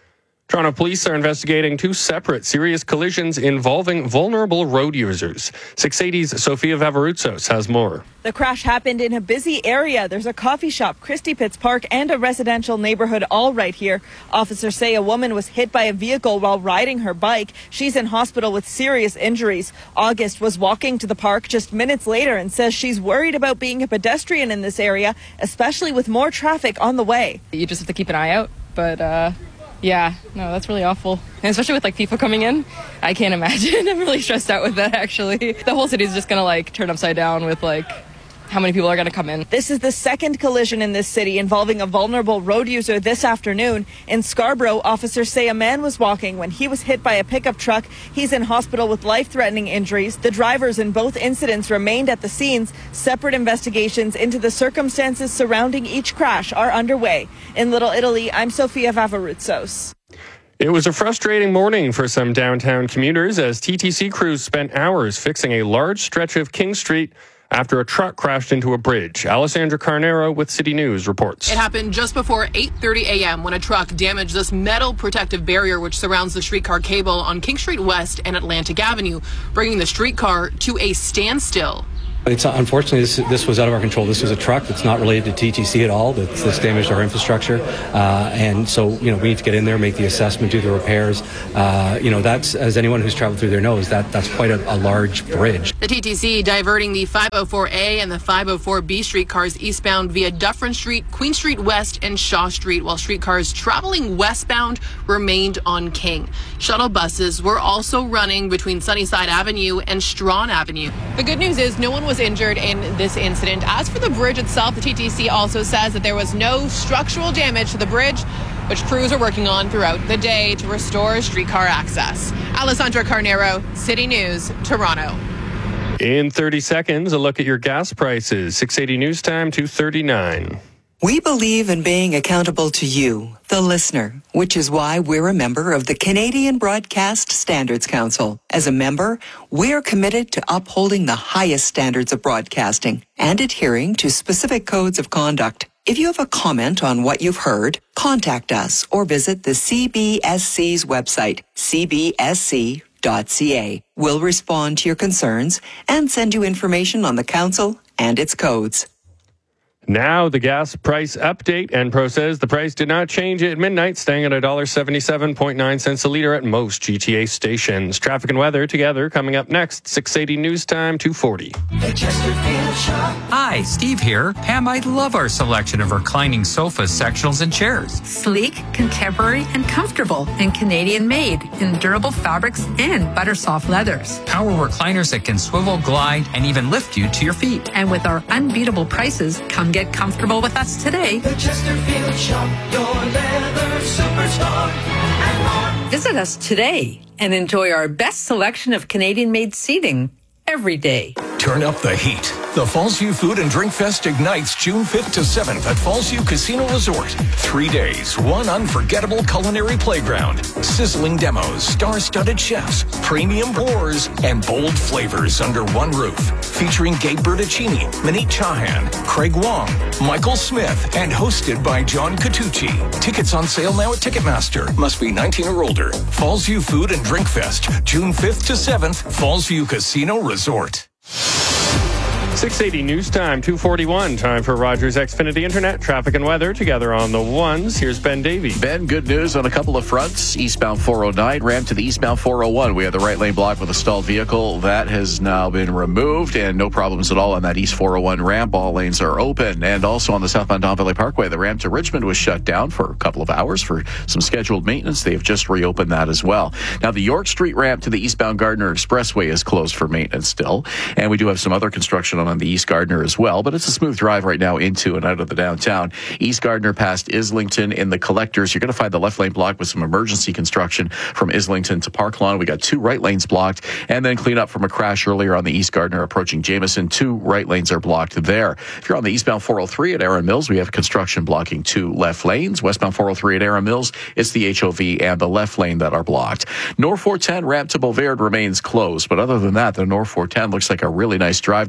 Speaker 17: Toronto police are investigating two separate serious collisions involving vulnerable road users. six eighty's Sofia Vavarutsos has more.
Speaker 2: The crash happened in a busy area. There's a coffee shop, Christie Pitts Park, and a residential neighborhood all right here. Officers say a woman was hit by a vehicle while riding her bike. She's in hospital with serious injuries. August was walking to the park just minutes later and says she's worried about being a pedestrian in this area, especially with more traffic on the way.
Speaker 3: You just have to keep an eye out, but uh yeah, no, that's really awful. And especially with like people coming in, I can't imagine. I'm really stressed out with that, actually. The whole city is just going to like turn upside down with like how many people are going to come in.
Speaker 2: This is the second collision in this city involving a vulnerable road user this afternoon. In Scarborough, officers say a man was walking when he was hit by a pickup truck. He's in hospital with life-threatening injuries. The drivers in both incidents remained at the scenes. Separate investigations into the circumstances surrounding each crash are underway. In Little Italy, I'm Sofia Vavarutsos.
Speaker 17: It was a frustrating morning for some downtown commuters as T T C crews spent hours fixing a large stretch of King Street after a truck crashed into a bridge. Alessandra Carnero with City News reports.
Speaker 5: It happened just before eight thirty a.m. when a truck damaged this metal protective barrier which surrounds the streetcar cable on King Street West and Atlantic Avenue, bringing the streetcar to a standstill.
Speaker 23: It's unfortunately this this was out of our control. This was a truck that's not related to T T C at all. That's, that's damaged our infrastructure, uh, and so you know we need to get in there, make the assessment, do the repairs. Uh, you know that's, as anyone who's traveled through there knows, that that's quite a, a large bridge.
Speaker 5: The T T C diverting the five oh four A and the five oh four B streetcars eastbound via Dufferin Street, Queen Street West, and Shaw Street, while streetcars traveling westbound remained on King. Shuttle buses were also running between Sunnyside Avenue and Strawn Avenue. The good news is no one was injured in this incident. As for the bridge itself, the T T C also says that there was no structural damage to the bridge, which crews are working on throughout the day to restore streetcar access. Alessandra Carnero, City News, Toronto.
Speaker 17: In thirty seconds, a look at your gas prices. six eighty News Time, two thirty-nine.
Speaker 24: We believe in being accountable to you, the listener, which is why we're a member of the Canadian Broadcast Standards Council. As a member, we're committed to upholding the highest standards of broadcasting and adhering to specific codes of conduct. If you have a comment on what you've heard, contact us or visit the C B S C's website, c b s c dot c a. We'll respond to your concerns and send you information on the council and its codes.
Speaker 17: Now the gas price update. Enpro says the price did not change at midnight, staying at one dollar seventy-seven point nine cents a litre at most G T A stations. Traffic and weather together coming up next. six eighty News Time, two forty.
Speaker 25: Hi, Steve here. Pam, I love our selection of reclining sofas, sectionals, and chairs.
Speaker 26: Sleek, contemporary, and comfortable, and Canadian made in durable fabrics and butter soft leathers.
Speaker 25: Power recliners that can swivel, glide, and even lift you to your feet.
Speaker 26: And with our unbeatable prices, come get comfortable with us today.
Speaker 27: The Chesterfield Shop, your leather superstar, and more.
Speaker 26: Visit us today and enjoy our best selection of Canadian-made seating every day.
Speaker 28: Turn up the heat. The Fallsview Food and Drink Fest ignites June fifth to seventh at Fallsview Casino Resort. Three days, one unforgettable culinary playground, sizzling demos, star-studded chefs, premium pours, and bold flavors under one roof. Featuring Gabe Bertuccini, Manit Chahan, Craig Wong, Michael Smith, and hosted by John Catucci. Tickets on sale now at Ticketmaster. Must be nineteen or older. Fallsview Food and Drink Fest, June fifth to seventh, Fallsview Casino Resort.
Speaker 17: six eighty News Time, two forty-one. Time for Rogers Xfinity Internet. Traffic and weather together on the ones. Here's Ben Davey.
Speaker 18: Ben, good news on a couple of fronts. Eastbound four oh nine, ramp to the eastbound four oh one. We had the right lane blocked with a stalled vehicle. That has now been removed, and no problems at all on that east four oh one ramp. All lanes are open. And also on the southbound Don Valley Parkway, the ramp to Richmond was shut down for a couple of hours for some scheduled maintenance. They have just reopened that as well. Now, the York Street ramp to the eastbound Gardiner Expressway is closed for maintenance still. And we do have some other construction on the East Gardiner as well, but it's a smooth drive right now into and out of the downtown. East Gardiner past Islington in the collectors. You're going to find the left lane blocked with some emergency construction from Islington to Park Lawn. We got two right lanes blocked, and then clean up from a crash earlier on the East Gardiner approaching Jameson. Two right lanes are blocked there. If you're on the eastbound four oh three at Erin Mills, we have construction blocking two left lanes. Westbound four oh three at Erin Mills, it's the H O V and the left lane that are blocked. North four ten ramp to Bovaird remains closed, but other than that, the North four ten looks like a really nice drive this morning.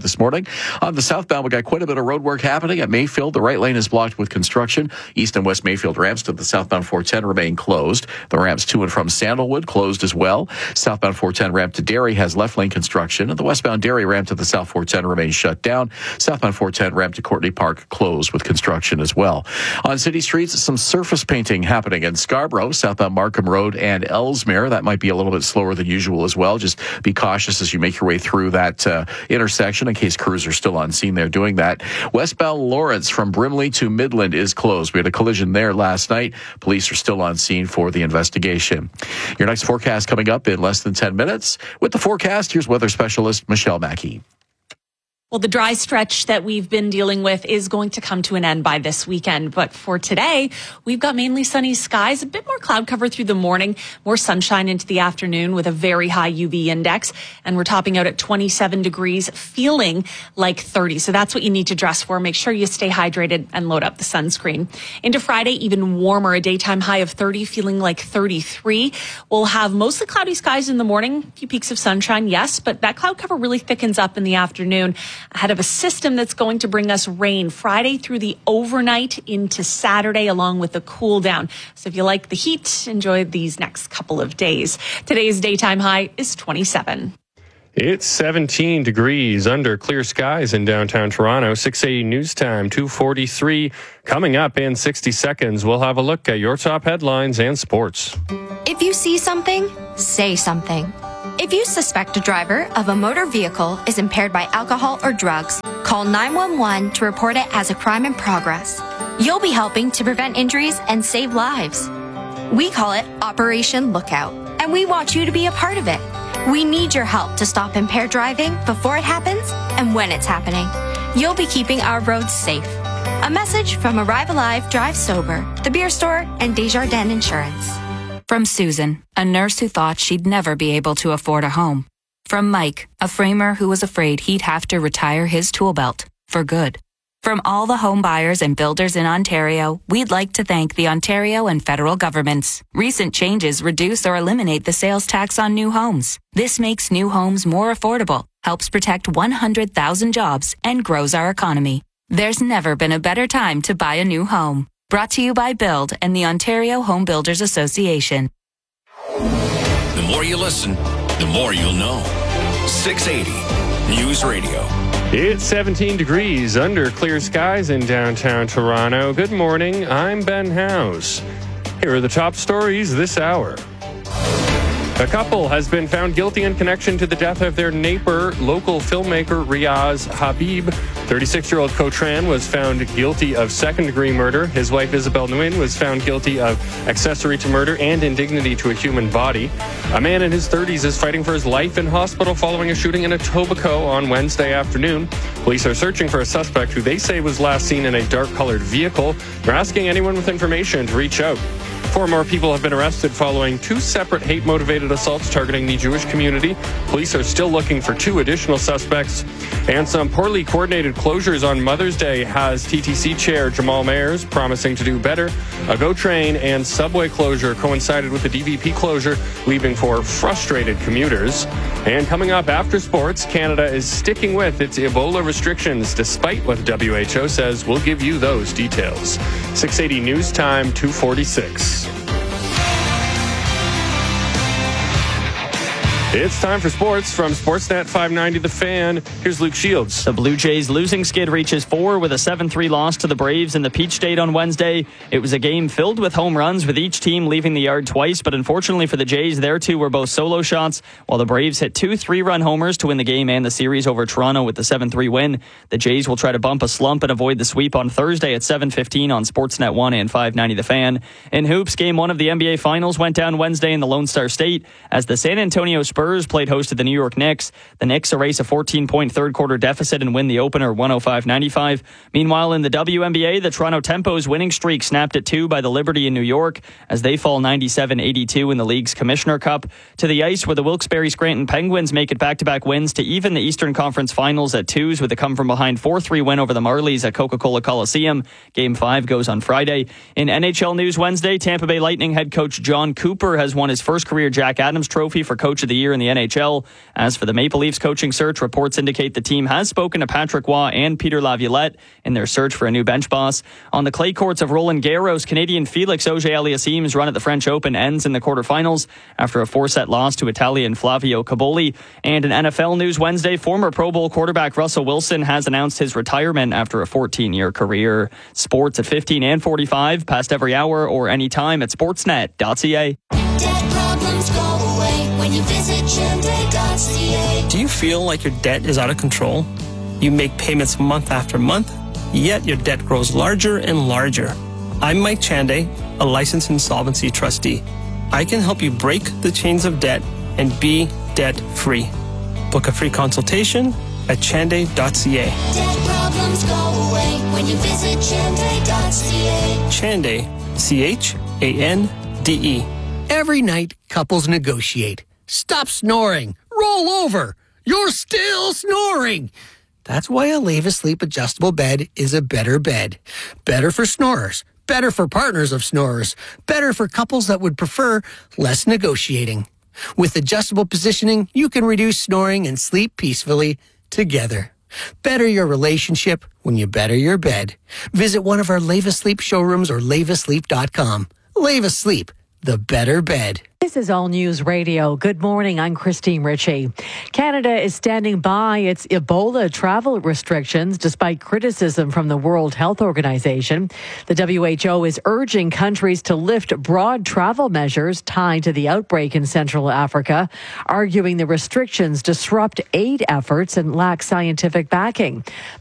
Speaker 18: On the southbound, we got quite a bit of road work happening at Mayfield. The right lane is blocked with construction. East and West Mayfield ramps to the southbound four ten remain closed. The ramps to and from Sandalwood closed as well. Southbound four ten ramp to Derry has left lane construction, and the westbound Derry ramp to the south four ten remains shut down. Southbound four ten ramp to Courtney Park closed with construction as well. On city streets, some surface painting happening in Scarborough, southbound Markham Road and Ellesmere. That might be a little bit slower than usual as well. Just be cautious as you make your way through that uh, intersection in case crews are still on scene there doing that. Westbound Lawrence from Brimley to Midland is closed. We had a collision there last night. Police are still on scene for the investigation. Your next forecast coming up in less than ten minutes. With the forecast, here's weather specialist Michelle Mackey.
Speaker 1: Well, the dry stretch that we've been dealing with is going to come to an end by this weekend. But for today, we've got mainly sunny skies, a bit more cloud cover through the morning, more sunshine into the afternoon with a very high U V index. And we're topping out at twenty-seven degrees, feeling like thirty. So that's what you need to dress for. Make sure you stay hydrated and load up the sunscreen. Into Friday, even warmer, a daytime high of thirty, feeling like thirty-three. We'll have mostly cloudy skies in the morning, a few peaks of sunshine, yes, but that cloud cover really thickens up in the afternoon, ahead of a system that's going to bring us rain Friday through the overnight into Saturday, along with the cool down. So if you like the heat, enjoy these next couple of days. Today's daytime high is twenty-seven.
Speaker 17: It's seventeen degrees under clear skies in downtown Toronto. six eighty News Time, two forty-three. Coming up in sixty seconds, we'll have a look at your top headlines and sports.
Speaker 6: If you see something, say something. If you suspect a driver of a motor vehicle is impaired by alcohol or drugs, call nine one one to report it as a crime in progress. You'll be helping to prevent injuries and save lives. We call it Operation Lookout, and we want you to be a part of it. We need your help to stop impaired driving before it happens and when it's happening. You'll be keeping our roads safe. A message from Arrive Alive, Drive Sober, The Beer Store, and Desjardins Insurance.
Speaker 7: From Susan, a nurse who thought she'd never be able to afford a home. From Mike, a framer who was afraid he'd have to retire his tool belt for good. From all the home buyers and builders in Ontario, we'd like to thank the Ontario and federal governments. Recent changes reduce or eliminate the sales tax on new homes. This makes new homes more affordable, helps protect one hundred thousand jobs, and grows our economy. There's never been a better time to buy a new home. Brought to you by Build and the Ontario Home Builders Association.
Speaker 4: The more you listen, the more you'll know. six eighty News Radio.
Speaker 17: It's seventeen degrees under clear skies in downtown Toronto. Good morning, I'm Ben House. Here are the top stories this hour. A couple has been found guilty in connection to the death of their neighbor, local filmmaker Riaz Habib. thirty-six-year-old Cotran was found guilty of second-degree murder. His wife, Isabel Nguyen, was found guilty of accessory to murder and indignity to a human body. A man in his thirties is fighting for his life in hospital following a shooting in Etobicoke on Wednesday afternoon. Police are searching for a suspect who they say was last seen in a dark-colored vehicle. They're asking anyone with information to reach out. Four more people have been arrested following two separate hate-motivated assaults targeting the Jewish community. Police are still looking for two additional suspects. And some poorly coordinated closures on Mother's Day has T T C Chair Jamal Mayers promising to do better. A GO train and subway closure coincided with the D V P closure, leaving for frustrated commuters. And coming up after sports, Canada is sticking with its Ebola restrictions, despite what the W H O says. We'll give you those details. six eighty News Time, two forty-six. It's time for sports from Sportsnet five ninety The Fan. Here's Luke Shields.
Speaker 22: The Blue Jays losing skid reaches four with a seven three loss to the Braves in the Peach State on Wednesday. It was a game filled with home runs, with each team leaving the yard twice, but unfortunately for the Jays, their two were both solo shots, while the Braves hit two three-run homers to win the game and the series over Toronto with the seven three win. The Jays will try to bump a slump and avoid the sweep on Thursday at seven fifteen on Sportsnet one and five ninety The Fan. In hoops, game one of the N B A Finals went down Wednesday in the Lone Star State as the San Antonio Spurs Spurs played host to the New York Knicks. The Knicks erase a fourteen-point third-quarter deficit and win the opener one oh five ninety-five. Meanwhile, in the W N B A, the Toronto Tempo's winning streak snapped at two by the Liberty in New York as they fall ninety-seven eighty-two in the league's Commissioner Cup. To the ice, where the Wilkes-Barre Scranton Penguins make it back-to-back wins to even the Eastern Conference Finals at twos with a come-from-behind four three win over the Marlies at Coca-Cola Coliseum. Game five goes on Friday. In N H L news Wednesday, Tampa Bay Lightning head coach John Cooper has won his first career Jack Adams Trophy for Coach of the Year year in the N H L. As for the Maple Leafs coaching search, reports indicate the team has spoken to Patrick Roy and Peter Laviolette in their search for a new bench boss. On the clay courts of Roland Garros, Canadian Felix Auger-Aliassime's run at the French Open ends in the quarterfinals after a four-set loss to Italian Flavio Cobolli. And in N F L news Wednesday, former Pro Bowl quarterback Russell Wilson has announced his retirement after a fourteen-year career. Sports at fifteen and forty-five, past every hour or anytime at sportsnet dot c a.
Speaker 27: Debt problems go away when you visit Chende dot c a.
Speaker 8: Do you feel like your debt is out of control? You make payments month after month, yet your debt grows larger and larger. I'm Mike Chande, a licensed insolvency trustee. I can help you break the chains of debt and be debt-free. Book a free consultation at chande dot c a.
Speaker 27: Debt problems go away when you visit Chende dot c a.
Speaker 8: Chande, C H A N D E.
Speaker 9: Every night, couples negotiate. Stop snoring. Roll over. You're still snoring. That's why a Leva Sleep adjustable bed is a better bed. Better for snorers. Better for partners of snorers. Better for couples that would prefer less negotiating. With adjustable positioning, you can reduce snoring and sleep peacefully together. Better your relationship when you better your bed. Visit one of our Leva Sleep showrooms or leva sleep dot com. Leva Sleep, the better bed.
Speaker 10: This is All News Radio. Good morning. I'm Christine Ritchie. Canada is standing by its Ebola travel restrictions despite criticism from the World Health Organization. The W H O is urging countries to lift broad travel measures tied to the outbreak in Central Africa, arguing the restrictions disrupt aid efforts and lack scientific backing.